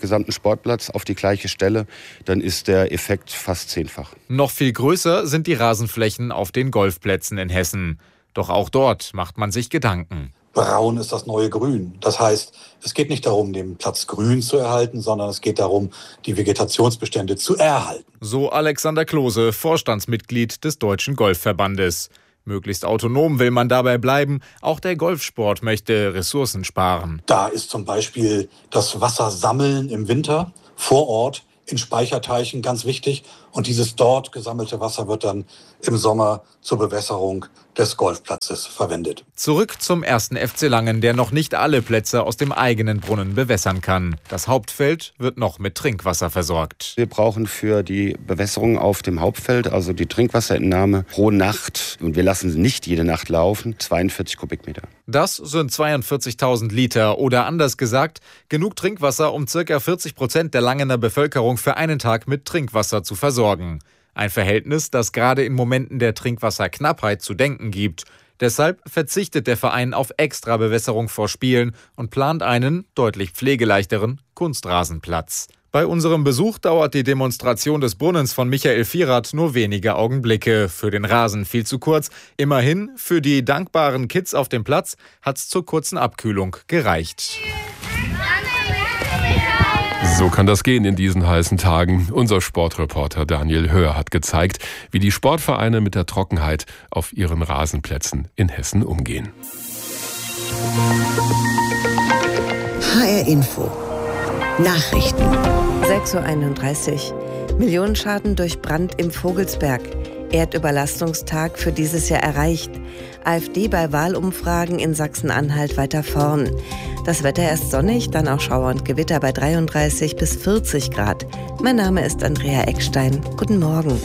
S5: gesamten Sportplatz auf die gleiche Stelle, dann ist der Effekt fast 10-fach.
S3: Noch viel größer sind die Rasenflächen auf den Golfplätzen in Hessen. Doch auch dort macht man sich Gedanken.
S2: Braun ist das neue Grün. Das heißt, es geht nicht darum, den Platz grün zu erhalten, sondern es geht darum, die Vegetationsbestände zu erhalten.
S3: So Alexander Klose, Vorstandsmitglied des Deutschen Golfverbandes. Möglichst autonom will man dabei bleiben. Auch der Golfsport möchte Ressourcen sparen.
S2: Da ist zum Beispiel das Wassersammeln im Winter vor Ort in Speicherteichen ganz wichtig. Und dieses dort gesammelte Wasser wird dann im Sommer zur Bewässerung des Golfplatzes verwendet.
S3: Zurück zum 1. FC Langen, der noch nicht alle Plätze aus dem eigenen Brunnen bewässern kann. Das Hauptfeld wird noch mit Trinkwasser versorgt.
S5: Wir brauchen für die Bewässerung auf dem Hauptfeld, also die Trinkwasserentnahme pro Nacht, und wir lassen sie nicht jede Nacht laufen, 42 Kubikmeter.
S3: Das sind 42.000 Liter oder anders gesagt, genug Trinkwasser, um ca. 40% der Langener Bevölkerung für einen Tag mit Trinkwasser zu versorgen. Ein Verhältnis, das gerade in Momenten der Trinkwasserknappheit zu denken gibt. Deshalb verzichtet der Verein auf Extrabewässerung vor Spielen und plant einen, deutlich pflegeleichteren Kunstrasenplatz. Bei unserem Besuch dauert die Demonstration des Brunnens von Michael Vierath nur wenige Augenblicke. Für den Rasen viel zu kurz. Immerhin, für die dankbaren Kids auf dem Platz hat's zur kurzen Abkühlung gereicht.
S6: So kann das gehen in diesen heißen Tagen. Unser Sportreporter Daniel Höhr hat gezeigt, wie die Sportvereine mit der Trockenheit auf ihren Rasenplätzen in Hessen umgehen.
S1: HR Info. Nachrichten.
S8: 6:31 Uhr. Millionenschaden durch Brand im Vogelsberg. Erdüberlastungstag für dieses Jahr erreicht. AfD bei Wahlumfragen in Sachsen-Anhalt weiter vorn. Das Wetter erst sonnig, dann auch Schauer und Gewitter bei 33 bis 40 Grad. Mein Name ist Andrea Eckstein. Guten Morgen.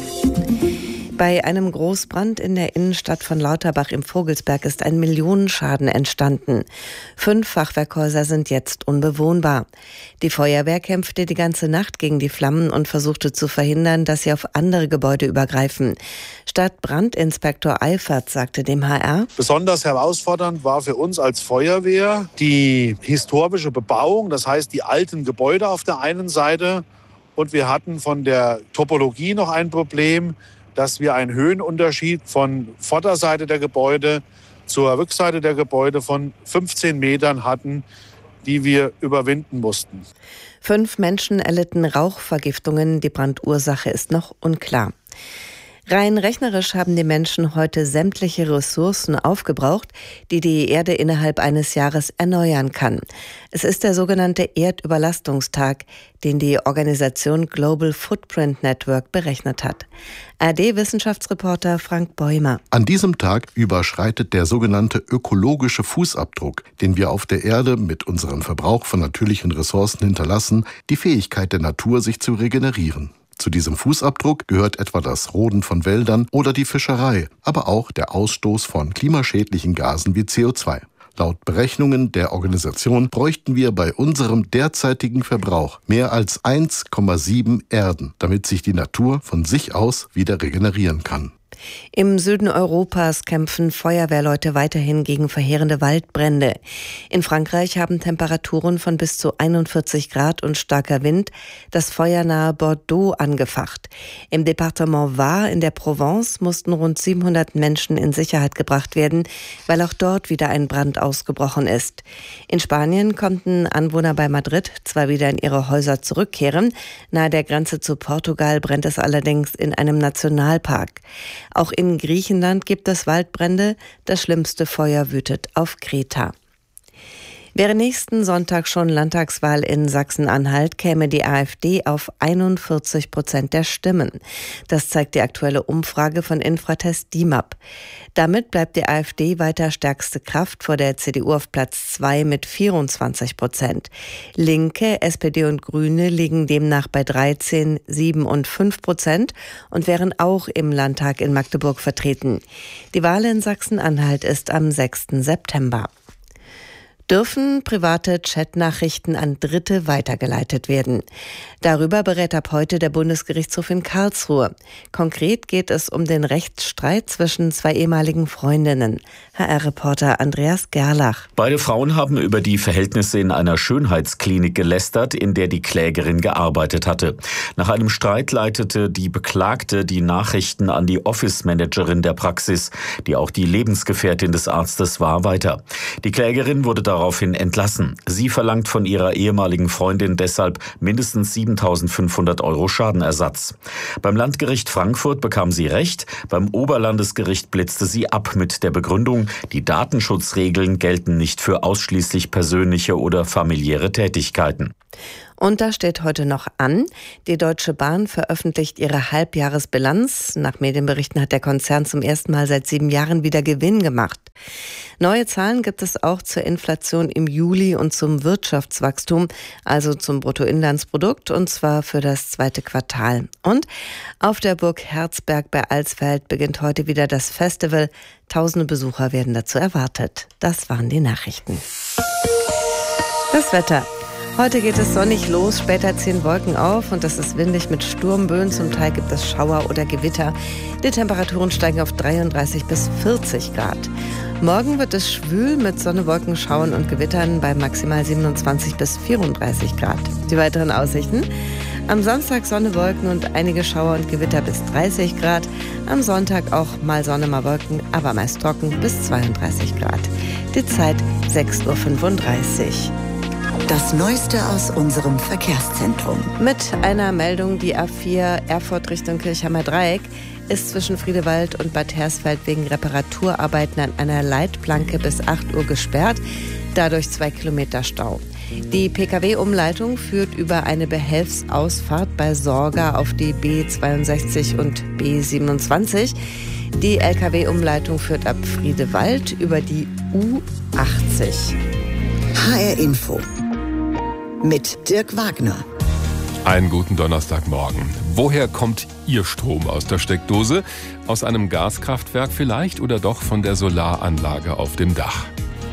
S8: Bei einem Großbrand in der Innenstadt von Lauterbach im Vogelsberg ist ein Millionenschaden entstanden. 5 Fachwerkhäuser sind jetzt unbewohnbar. Die Feuerwehr kämpfte die ganze Nacht gegen die Flammen und versuchte zu verhindern, dass sie auf andere Gebäude übergreifen. Stadtbrandinspektor Eifert sagte dem HR:
S23: Besonders herausfordernd war für uns als Feuerwehr die historische Bebauung, das heißt die alten Gebäude auf der einen Seite. Und wir hatten von der Topologie noch ein Problem, dass wir einen Höhenunterschied von Vorderseite der Gebäude zur Rückseite der Gebäude von 15 Metern hatten, die wir überwinden mussten.
S8: 5 Menschen erlitten Rauchvergiftungen. Die Brandursache ist noch unklar. Rein rechnerisch haben die Menschen heute sämtliche Ressourcen aufgebraucht, die die Erde innerhalb eines Jahres erneuern kann. Es ist der sogenannte Erdüberlastungstag, den die Organisation Global Footprint Network berechnet hat. ARD-Wissenschaftsreporter Frank Bäumer.
S24: An diesem Tag überschreitet der sogenannte ökologische Fußabdruck, den wir auf der Erde mit unserem Verbrauch von natürlichen Ressourcen hinterlassen, die Fähigkeit der Natur, sich zu regenerieren. Zu diesem Fußabdruck gehört etwa das Roden von Wäldern oder die Fischerei, aber auch der Ausstoß von klimaschädlichen Gasen wie CO2. Laut Berechnungen der Organisation bräuchten wir bei unserem derzeitigen Verbrauch mehr als 1,7 Erden, damit sich die Natur von sich aus wieder regenerieren kann.
S8: Im Süden Europas kämpfen Feuerwehrleute weiterhin gegen verheerende Waldbrände. In Frankreich haben Temperaturen von bis zu 41 Grad und starker Wind das feuernahe Bordeaux angefacht. Im Departement Var in der Provence mussten rund 700 Menschen in Sicherheit gebracht werden, weil auch dort wieder ein Brand ausgebrochen ist. In Spanien konnten Anwohner bei Madrid zwar wieder in ihre Häuser zurückkehren, nahe der Grenze zu Portugal brennt es allerdings in einem Nationalpark. Auch in Griechenland gibt es Waldbrände. Das schlimmste Feuer wütet auf Kreta. Wäre nächsten Sonntag schon Landtagswahl in Sachsen-Anhalt, käme die AfD auf 41% der Stimmen. Das zeigt die aktuelle Umfrage von Infratest DIMAP. Damit bleibt die AfD weiter stärkste Kraft vor der CDU auf Platz 2 mit 24%. Linke, SPD und Grüne liegen demnach bei 13, 7 und 5% und wären auch im Landtag in Magdeburg vertreten. Die Wahl in Sachsen-Anhalt ist am 6. September. dürfen private Chatnachrichten an Dritte weitergeleitet werden. Darüber berät ab heute der Bundesgerichtshof in Karlsruhe. Konkret geht es um den Rechtsstreit zwischen zwei ehemaligen Freundinnen. HR-Reporter Andreas Gerlach.
S9: Beide Frauen haben über die Verhältnisse in einer Schönheitsklinik gelästert, in der die Klägerin gearbeitet hatte. Nach einem Streit leitete die Beklagte die Nachrichten an die Office-Managerin der Praxis, die auch die Lebensgefährtin des Arztes war, weiter. Die Klägerin wurde daraufhin entlassen. Sie verlangt von ihrer ehemaligen Freundin deshalb mindestens 7.500 € Schadenersatz. Beim Landgericht Frankfurt bekam sie Recht, beim Oberlandesgericht blitzte sie ab mit der Begründung, die Datenschutzregeln gelten nicht für ausschließlich persönliche oder familiäre Tätigkeiten.
S8: Und da steht heute noch an, die Deutsche Bahn veröffentlicht ihre Halbjahresbilanz. Nach Medienberichten hat der Konzern zum ersten Mal seit 7 Jahren wieder Gewinn gemacht. Neue Zahlen gibt es auch zur Inflation im Juli und zum Wirtschaftswachstum, also zum Bruttoinlandsprodukt, und zwar für das 2. Quartal. Und auf der Burg Herzberg bei Alsfeld beginnt heute wieder das Festival. Tausende Besucher werden dazu erwartet. Das waren die Nachrichten. Das Wetter. Heute geht es sonnig los, später ziehen Wolken auf und es ist windig mit Sturmböen. Zum Teil gibt es Schauer oder Gewitter. Die Temperaturen steigen auf 33 bis 40 Grad. Morgen wird es schwül mit Sonne, Wolken, Schauern und Gewittern bei maximal 27 bis 34 Grad. Die weiteren Aussichten: am Samstag Sonne, Wolken und einige Schauer und Gewitter bis 30 Grad. Am Sonntag auch mal Sonne, mal Wolken, aber meist trocken bis 32 Grad. Die Zeit 6.35 Uhr.
S1: Das Neueste aus unserem Verkehrszentrum.
S8: Mit einer Meldung, die A4 Erfurt Richtung Kirchheimer Dreieck ist zwischen Friedewald und Bad Hersfeld wegen Reparaturarbeiten an einer Leitplanke bis 8 Uhr gesperrt. Dadurch 2 Kilometer Stau. Die Pkw-Umleitung führt über eine Behelfsausfahrt bei Sorga auf die B62 und B27. Die Lkw-Umleitung führt ab Friedewald über die U80.
S1: HR Info mit Dirk Wagner.
S6: Einen guten Donnerstagmorgen. Woher kommt Ihr Strom? Aus der Steckdose? Aus einem Gaskraftwerk vielleicht oder doch von der Solaranlage auf dem Dach?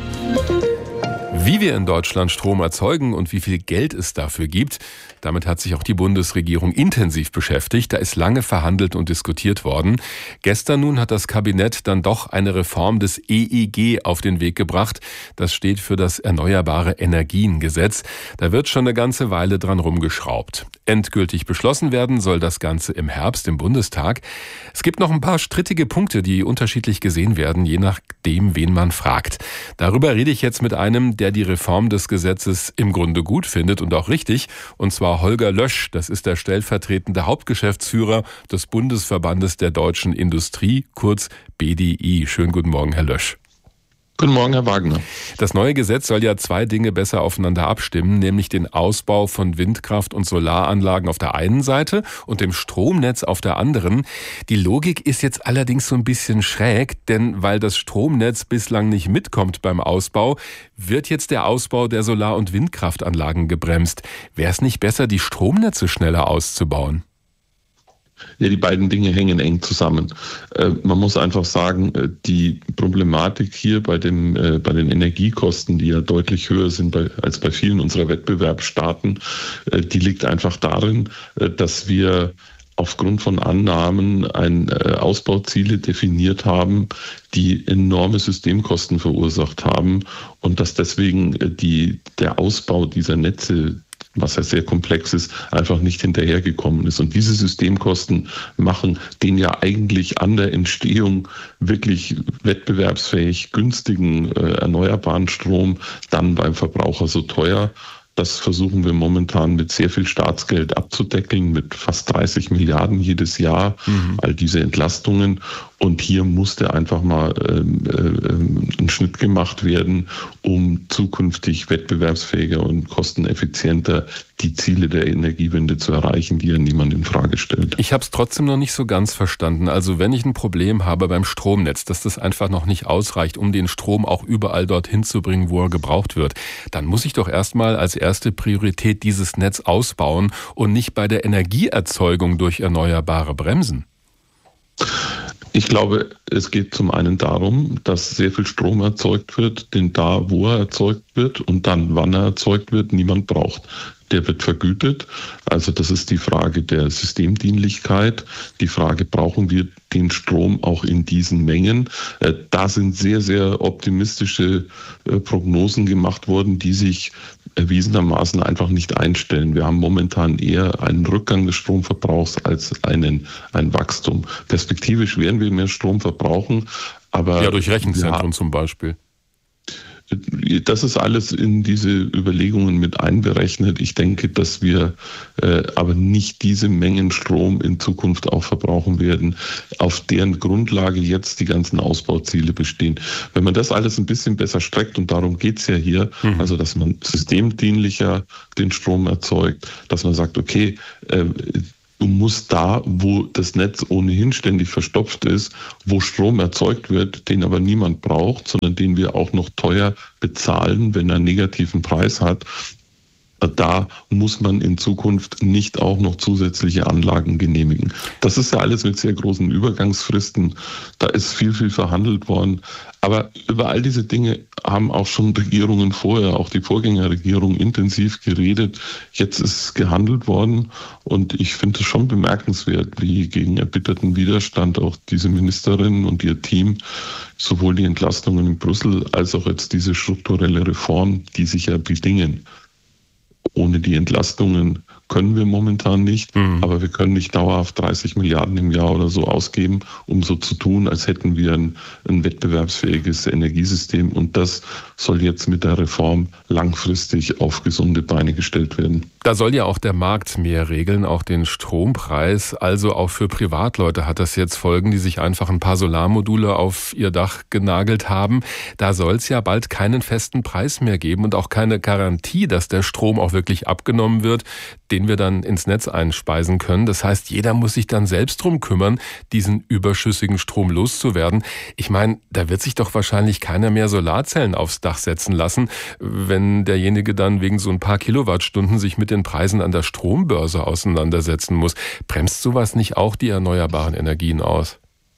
S6: Wie wir in Deutschland Strom erzeugen und wie viel Geld es dafür gibt, damit hat sich auch die Bundesregierung intensiv beschäftigt. Da ist lange verhandelt und diskutiert worden. Gestern nun hat das Kabinett dann doch eine Reform des EEG auf den Weg gebracht. Das steht für das Erneuerbare Energien-Gesetz. Da wird schon eine ganze Weile dran rumgeschraubt. Endgültig beschlossen werden soll das Ganze im Herbst im Bundestag. Es gibt noch ein paar strittige Punkte, die unterschiedlich gesehen werden, je nachdem, wen man fragt. Darüber rede ich jetzt mit einem, der die Reform des Gesetzes im Grunde gut findet und auch richtig, und zwar Holger Lösch. Das ist der stellvertretende Hauptgeschäftsführer des Bundesverbandes der deutschen Industrie, kurz BDI. Schönen guten Morgen, Herr Lösch.
S10: Guten Morgen, Herr Wagner.
S6: Das neue Gesetz soll ja 2 Dinge besser aufeinander abstimmen, nämlich den Ausbau von Windkraft- und Solaranlagen auf der einen Seite und dem Stromnetz auf der anderen. Die Logik ist jetzt allerdings so ein bisschen schräg, denn weil das Stromnetz bislang nicht mitkommt beim Ausbau, wird jetzt der Ausbau der Solar- und Windkraftanlagen gebremst. Wäre es nicht besser, die Stromnetze schneller auszubauen?
S10: Ja, die beiden Dinge hängen eng zusammen. Man muss einfach sagen, die Problematik hier bei den Energiekosten, die ja deutlich höher sind als bei vielen unserer Wettbewerbsstaaten, die liegt einfach darin, dass wir aufgrund von Annahmen Ausbauziele definiert haben, die enorme Systemkosten verursacht haben und dass deswegen der Ausbau dieser Netze, was ja sehr komplex ist, einfach nicht hinterhergekommen ist. Und diese Systemkosten machen den ja eigentlich an der Entstehung wirklich wettbewerbsfähig günstigen erneuerbaren Strom dann beim Verbraucher so teuer. Das versuchen wir momentan mit sehr viel Staatsgeld abzudecken, mit fast 30 Milliarden jedes Jahr, all diese Entlastungen. Und hier musste einfach mal ein Schnitt gemacht werden, um zukünftig wettbewerbsfähiger und kosteneffizienter die Ziele der Energiewende zu erreichen, die ja niemand in Frage stellt.
S6: Ich habe es trotzdem noch nicht so ganz verstanden. Also wenn ich ein Problem habe beim Stromnetz, dass das einfach noch nicht ausreicht, um den Strom auch überall dorthin zu bringen, wo er gebraucht wird, dann muss ich doch erstmal als erste Priorität dieses Netz ausbauen und nicht bei der Energieerzeugung durch Erneuerbare bremsen.
S10: Ich glaube, es geht zum einen darum, dass sehr viel Strom erzeugt wird, den da, wo er erzeugt wird und dann, wann er erzeugt wird, niemand braucht. Der wird vergütet. Also das ist die Frage der Systemdienlichkeit. Die Frage, brauchen wir den Strom auch in diesen Mengen? Da sind sehr, sehr optimistische Prognosen gemacht worden, die sich erwiesenermaßen einfach nicht einstellen. Wir haben momentan eher einen Rückgang des Stromverbrauchs als ein Wachstum. Perspektivisch werden wir mehr Strom verbrauchen, aber...
S6: Ja, durch Rechenzentren zum Beispiel.
S10: Das ist alles in diese Überlegungen mit einberechnet. Ich denke, dass wir aber nicht diese Mengen Strom in Zukunft auch verbrauchen werden, auf deren Grundlage jetzt die ganzen Ausbauziele bestehen. Wenn man das alles ein bisschen besser streckt, und darum geht's ja hier, also dass man systemdienlicher den Strom erzeugt, dass man sagt, okay, du musst da, wo das Netz ohnehin ständig verstopft ist, wo Strom erzeugt wird, den aber niemand braucht, sondern den wir auch noch teuer bezahlen, wenn er einen negativen Preis hat. Da muss man in Zukunft nicht auch noch zusätzliche Anlagen genehmigen. Das ist ja alles mit sehr großen Übergangsfristen. Da ist viel, viel verhandelt worden. Aber über all diese Dinge haben auch schon Regierungen vorher, auch die Vorgängerregierung, intensiv geredet. Jetzt ist gehandelt worden und ich finde es schon bemerkenswert, wie gegen erbitterten Widerstand auch diese Ministerin und ihr Team sowohl die Entlastungen in Brüssel als auch jetzt diese strukturelle Reform, die sich ja bedingen. Ohne die Entlastungen können wir momentan nicht, aber wir können nicht dauerhaft 30 Milliarden im Jahr oder so ausgeben, um so zu tun, als hätten wir ein wettbewerbsfähiges Energiesystem. Und das soll jetzt mit der Reform langfristig auf gesunde Beine gestellt werden.
S6: Da soll ja auch der Markt mehr regeln, auch den Strompreis. Also auch für Privatleute hat das jetzt Folgen, die sich einfach ein paar Solarmodule auf ihr Dach genagelt haben. Da soll es ja bald keinen festen Preis mehr geben und auch keine Garantie, dass der Strom auch wirklich abgenommen wird, den wir dann ins Netz einspeisen können. Das heißt, jeder muss sich dann selbst drum kümmern, diesen überschüssigen Strom loszuwerden. Ich meine, da wird sich doch wahrscheinlich keiner mehr Solarzellen aufs Dach setzen lassen, wenn derjenige dann wegen so ein paar Kilowattstunden sich mit den Preisen an der Strombörse auseinandersetzen muss. Bremst sowas nicht auch die erneuerbaren Energien aus?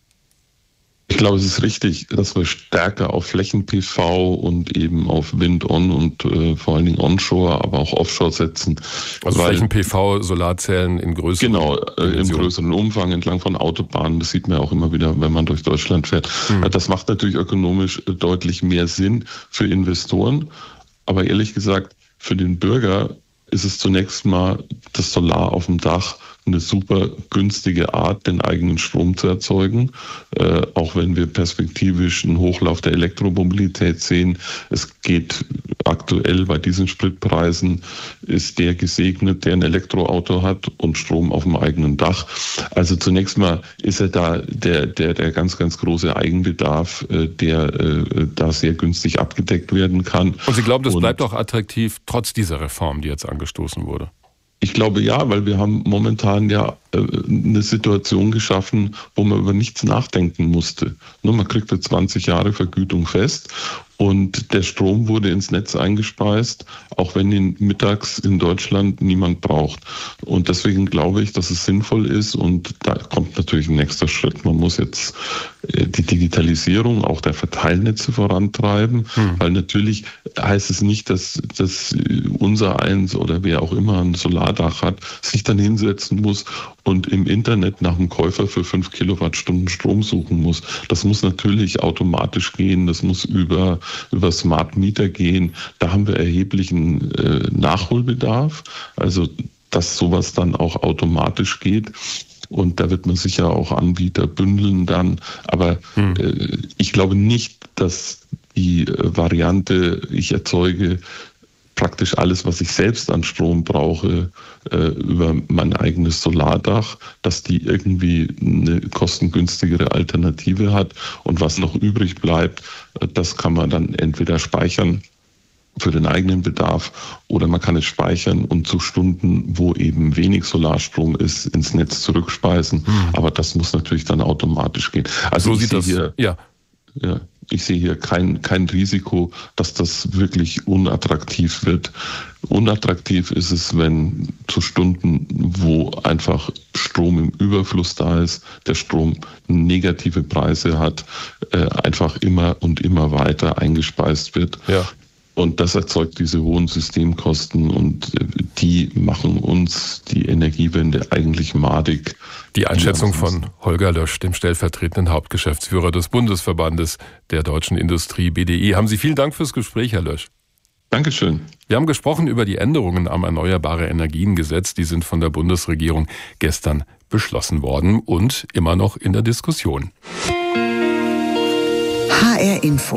S10: Ich glaube, es ist richtig, dass wir stärker auf Flächen-PV und eben auf Wind-On und vor allen Dingen Onshore, aber auch Offshore setzen.
S6: Also Flächen-PV, Solarzellen in größeren
S10: im größeren Umfang entlang von Autobahnen. Das sieht man auch immer wieder, wenn man durch Deutschland fährt. Das macht natürlich ökonomisch deutlich mehr Sinn für Investoren. Aber ehrlich gesagt, für den Bürger ist es zunächst mal das Solar auf dem Dach eine super günstige Art, den eigenen Strom zu erzeugen. Auch wenn wir perspektivisch einen Hochlauf der Elektromobilität sehen. Es geht aktuell bei diesen Spritpreisen, ist der gesegnet, der ein Elektroauto hat und Strom auf dem eigenen Dach. Also zunächst mal ist er da der ganz, ganz große Eigenbedarf, der da sehr günstig abgedeckt werden kann.
S6: Und Sie glauben, das bleibt auch attraktiv, trotz dieser Reform, die jetzt angestoßen wurde?
S10: Ich glaube ja, weil wir haben momentan ja eine Situation geschaffen, wo man über nichts nachdenken musste. Nur man kriegt für 20 Jahre Vergütung fest und der Strom wurde ins Netz eingespeist, auch wenn ihn mittags in Deutschland niemand braucht. Und deswegen glaube ich, dass es sinnvoll ist und da kommt natürlich ein nächster Schritt. Man muss jetzt die Digitalisierung auch der Verteilnetze vorantreiben, weil natürlich heißt es nicht, dass unser eins oder wer auch immer ein Solardach hat, sich dann hinsetzen muss und im Internet nach einem Käufer für 5 Kilowattstunden Strom suchen muss. Das muss natürlich automatisch gehen, das muss über Smart Meter gehen. Da haben wir erheblichen Nachholbedarf, also dass sowas dann auch automatisch geht. Und da wird man sicher auch Anbieter bündeln dann. Aber ich glaube nicht, dass die Variante, ich erzeuge praktisch alles, was ich selbst an Strom brauche, über mein eigenes Solardach, dass die irgendwie eine kostengünstigere Alternative hat. Und was noch übrig bleibt, das kann man dann entweder speichern für den eigenen Bedarf oder man kann es speichern und zu Stunden, wo eben wenig Solarstrom ist, ins Netz zurückspeisen. Aber das muss natürlich dann automatisch gehen. Also
S6: so sieht das, ja.
S10: Ich sehe hier kein Risiko, dass das wirklich unattraktiv wird. Unattraktiv ist es, wenn zu Stunden, wo einfach Strom im Überfluss da ist, der Strom negative Preise hat, einfach immer und immer weiter eingespeist wird. Ja. Und das erzeugt diese hohen Systemkosten und die machen uns die Energiewende eigentlich madig.
S6: Die Einschätzung von Holger Lösch, dem stellvertretenden Hauptgeschäftsführer des Bundesverbandes der Deutschen Industrie BDI. Haben Sie vielen Dank fürs Gespräch, Herr Lösch.
S10: Dankeschön.
S6: Wir haben gesprochen über die Änderungen am Erneuerbare Energien-Gesetz. Die sind von der Bundesregierung gestern beschlossen worden und immer noch in der Diskussion.
S1: HR Info.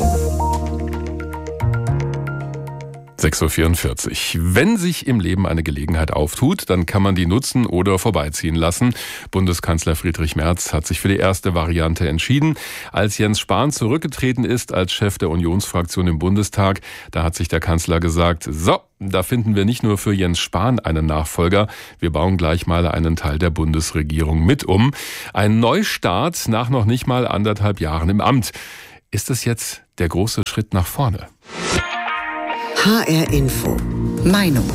S6: 6.44 Uhr. Wenn sich im Leben eine Gelegenheit auftut, dann kann man die nutzen oder vorbeiziehen lassen. Bundeskanzler Friedrich Merz hat sich für die erste Variante entschieden. Als Jens Spahn zurückgetreten ist als Chef der Unionsfraktion im Bundestag, da hat sich der Kanzler gesagt, so, da finden wir nicht nur für Jens Spahn einen Nachfolger, wir bauen gleich mal einen Teil der Bundesregierung mit um. Ein Neustart nach noch nicht mal 1,5 Jahren im Amt. Ist das jetzt der große Schritt nach vorne?
S1: HR Info. Meinung.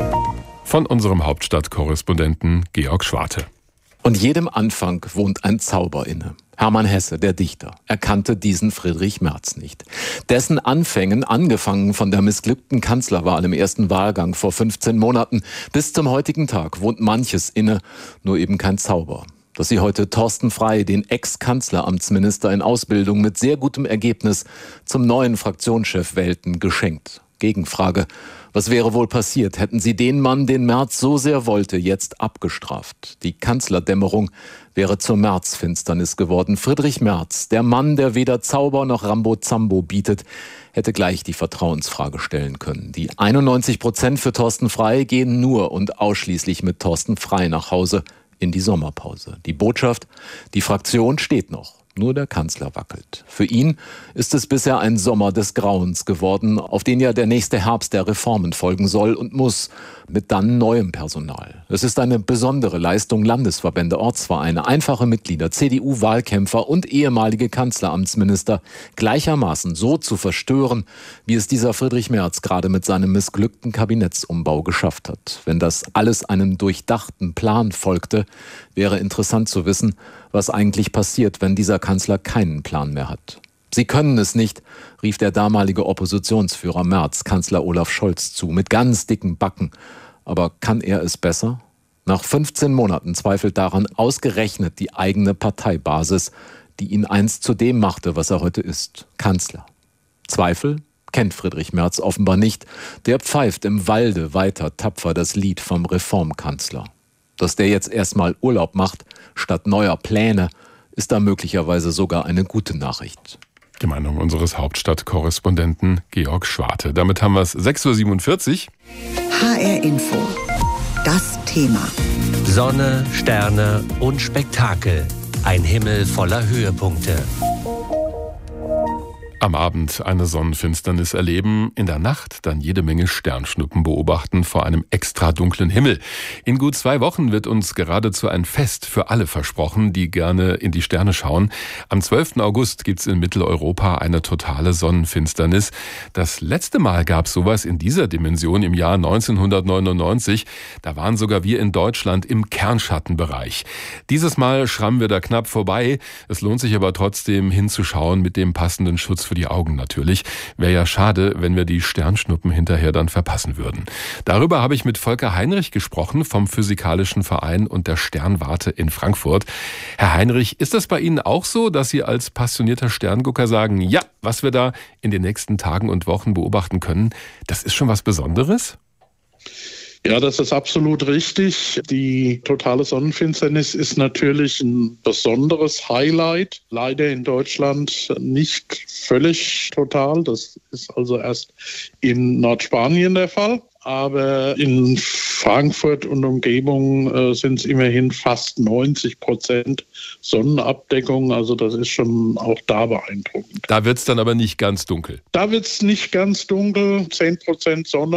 S6: Von unserem Hauptstadtkorrespondenten Georg Schwarte.
S4: Und jedem Anfang wohnt ein Zauber inne. Hermann Hesse, der Dichter, erkannte diesen Friedrich Merz nicht. Dessen Anfängen, angefangen von der missglückten Kanzlerwahl im ersten Wahlgang vor 15 Monaten, bis zum heutigen Tag wohnt manches inne, nur eben kein Zauber. Dass sie heute Thorsten Frey, den Ex-Kanzleramtsminister in Ausbildung mit sehr gutem Ergebnis, zum neuen Fraktionschef wählten, geschenkt. Gegenfrage: Was wäre wohl passiert, hätten Sie den Mann, den Merz so sehr wollte, jetzt abgestraft? Die Kanzlerdämmerung wäre zur Märzfinsternis geworden. Friedrich Merz, der Mann, der weder Zauber noch Rambo-Zambo bietet, hätte gleich die Vertrauensfrage stellen können. Die 91% für Thorsten Frey gehen nur und ausschließlich mit Thorsten Frey nach Hause in die Sommerpause. Die Botschaft: Die Fraktion steht noch. Nur der Kanzler wackelt. Für ihn ist es bisher ein Sommer des Grauens geworden, auf den ja der nächste Herbst der Reformen folgen soll und muss, mit dann neuem Personal. Es ist eine besondere Leistung, Landesverbände, Ortsvereine, einfache Mitglieder, CDU-Wahlkämpfer und ehemalige Kanzleramtsminister gleichermaßen so zu verstören, wie es dieser Friedrich Merz gerade mit seinem missglückten Kabinettsumbau geschafft hat. Wenn das alles einem durchdachten Plan folgte, wäre interessant zu wissen, was eigentlich passiert, wenn dieser Kanzler keinen Plan mehr hat. Sie können es nicht, rief der damalige Oppositionsführer Merz Kanzler Olaf Scholz zu, mit ganz dicken Backen. Aber kann er es besser? Nach 15 Monaten zweifelt daran ausgerechnet die eigene Parteibasis, die ihn einst zu dem machte, was er heute ist, Kanzler. Zweifel kennt Friedrich Merz offenbar nicht. Der pfeift im Walde weiter tapfer das Lied vom Reformkanzler. Dass der jetzt erstmal Urlaub macht, statt neuer Pläne, ist da möglicherweise sogar eine gute Nachricht.
S6: Die Meinung unseres Hauptstadtkorrespondenten Georg Schwarte. Damit haben wir es 6.47 Uhr.
S1: HR Info. Das Thema.
S16: Sonne, Sterne und Spektakel. Ein Himmel voller Höhepunkte.
S6: Am Abend eine Sonnenfinsternis erleben, in der Nacht dann jede Menge Sternschnuppen beobachten vor einem extra dunklen Himmel. In gut 2 Wochen wird uns geradezu ein Fest für alle versprochen, die gerne in die Sterne schauen. Am 12. August gibt's in Mitteleuropa eine totale Sonnenfinsternis. Das letzte Mal gab's sowas in dieser Dimension im Jahr 1999. Da waren sogar wir in Deutschland im Kernschattenbereich. Dieses Mal schrammen wir da knapp vorbei. Es lohnt sich aber trotzdem hinzuschauen mit dem passenden Schutz für die Augen natürlich. Wäre ja schade, wenn wir die Sternschnuppen hinterher dann verpassen würden. Darüber habe ich mit Volker Heinrich gesprochen vom Physikalischen Verein und der Sternwarte in Frankfurt. Herr Heinrich, ist das bei Ihnen auch so, dass Sie als passionierter Sterngucker sagen, ja, was wir da in den nächsten Tagen und Wochen beobachten können, das ist schon was Besonderes?
S7: Ja, das ist absolut richtig. Die totale Sonnenfinsternis ist natürlich ein besonderes Highlight. Leider in Deutschland nicht völlig total. Das ist also erst in Nordspanien der Fall. Aber in Frankfurt und Umgebung sind es immerhin fast 90% Sonnenabdeckung. Also das ist schon auch da beeindruckend.
S6: Da wird es dann aber nicht ganz dunkel.
S7: Da wird es nicht ganz dunkel. 10% Sonne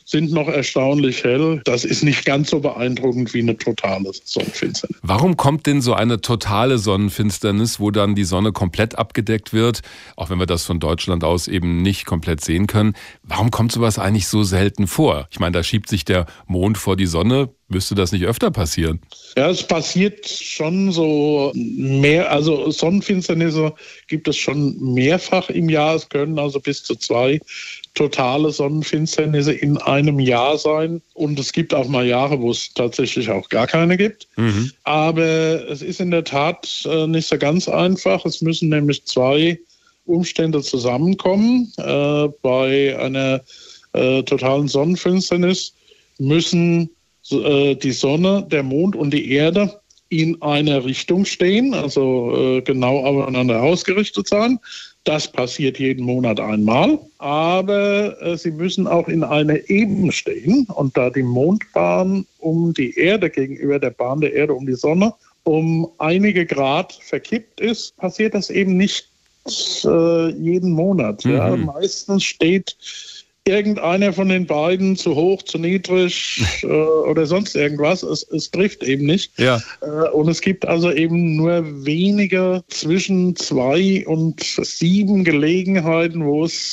S7: sind noch erstaunlich hell. Das ist nicht ganz so beeindruckend wie eine totale Sonnenfinsternis.
S6: Warum kommt denn so eine totale Sonnenfinsternis, wo dann die Sonne komplett abgedeckt wird, auch wenn wir das von Deutschland aus eben nicht komplett sehen können? Warum kommt sowas eigentlich so selten vor? Ich meine, da schiebt sich der Mond vor die Sonne. Müsste das nicht öfter passieren?
S7: Ja, es passiert schon so mehr, also Sonnenfinsternisse gibt es schon mehrfach im Jahr. Es können also bis zu 2 totale Sonnenfinsternisse in einem Jahr sein. Und es gibt auch mal Jahre, wo es tatsächlich auch gar keine gibt. Aber es ist in der Tat nicht so ganz einfach. Es müssen nämlich 2 Umstände zusammenkommen. Bei einer totalen Sonnenfinsternis müssen die Sonne, der Mond und die Erde in einer Richtung stehen, also genau aufeinander ausgerichtet sein. Das passiert jeden Monat einmal, aber sie müssen auch in einer Ebene stehen. Und da die Mondbahn um die Erde gegenüber der Bahn der Erde um die Sonne um einige Grad verkippt ist, passiert das eben nicht jeden Monat. Ja. Meistens steht irgendeiner von den beiden zu hoch, zu niedrig oder sonst irgendwas. Es trifft eben nicht. Ja. Und es gibt also eben nur wenige zwischen 2 und 7 Gelegenheiten, wo es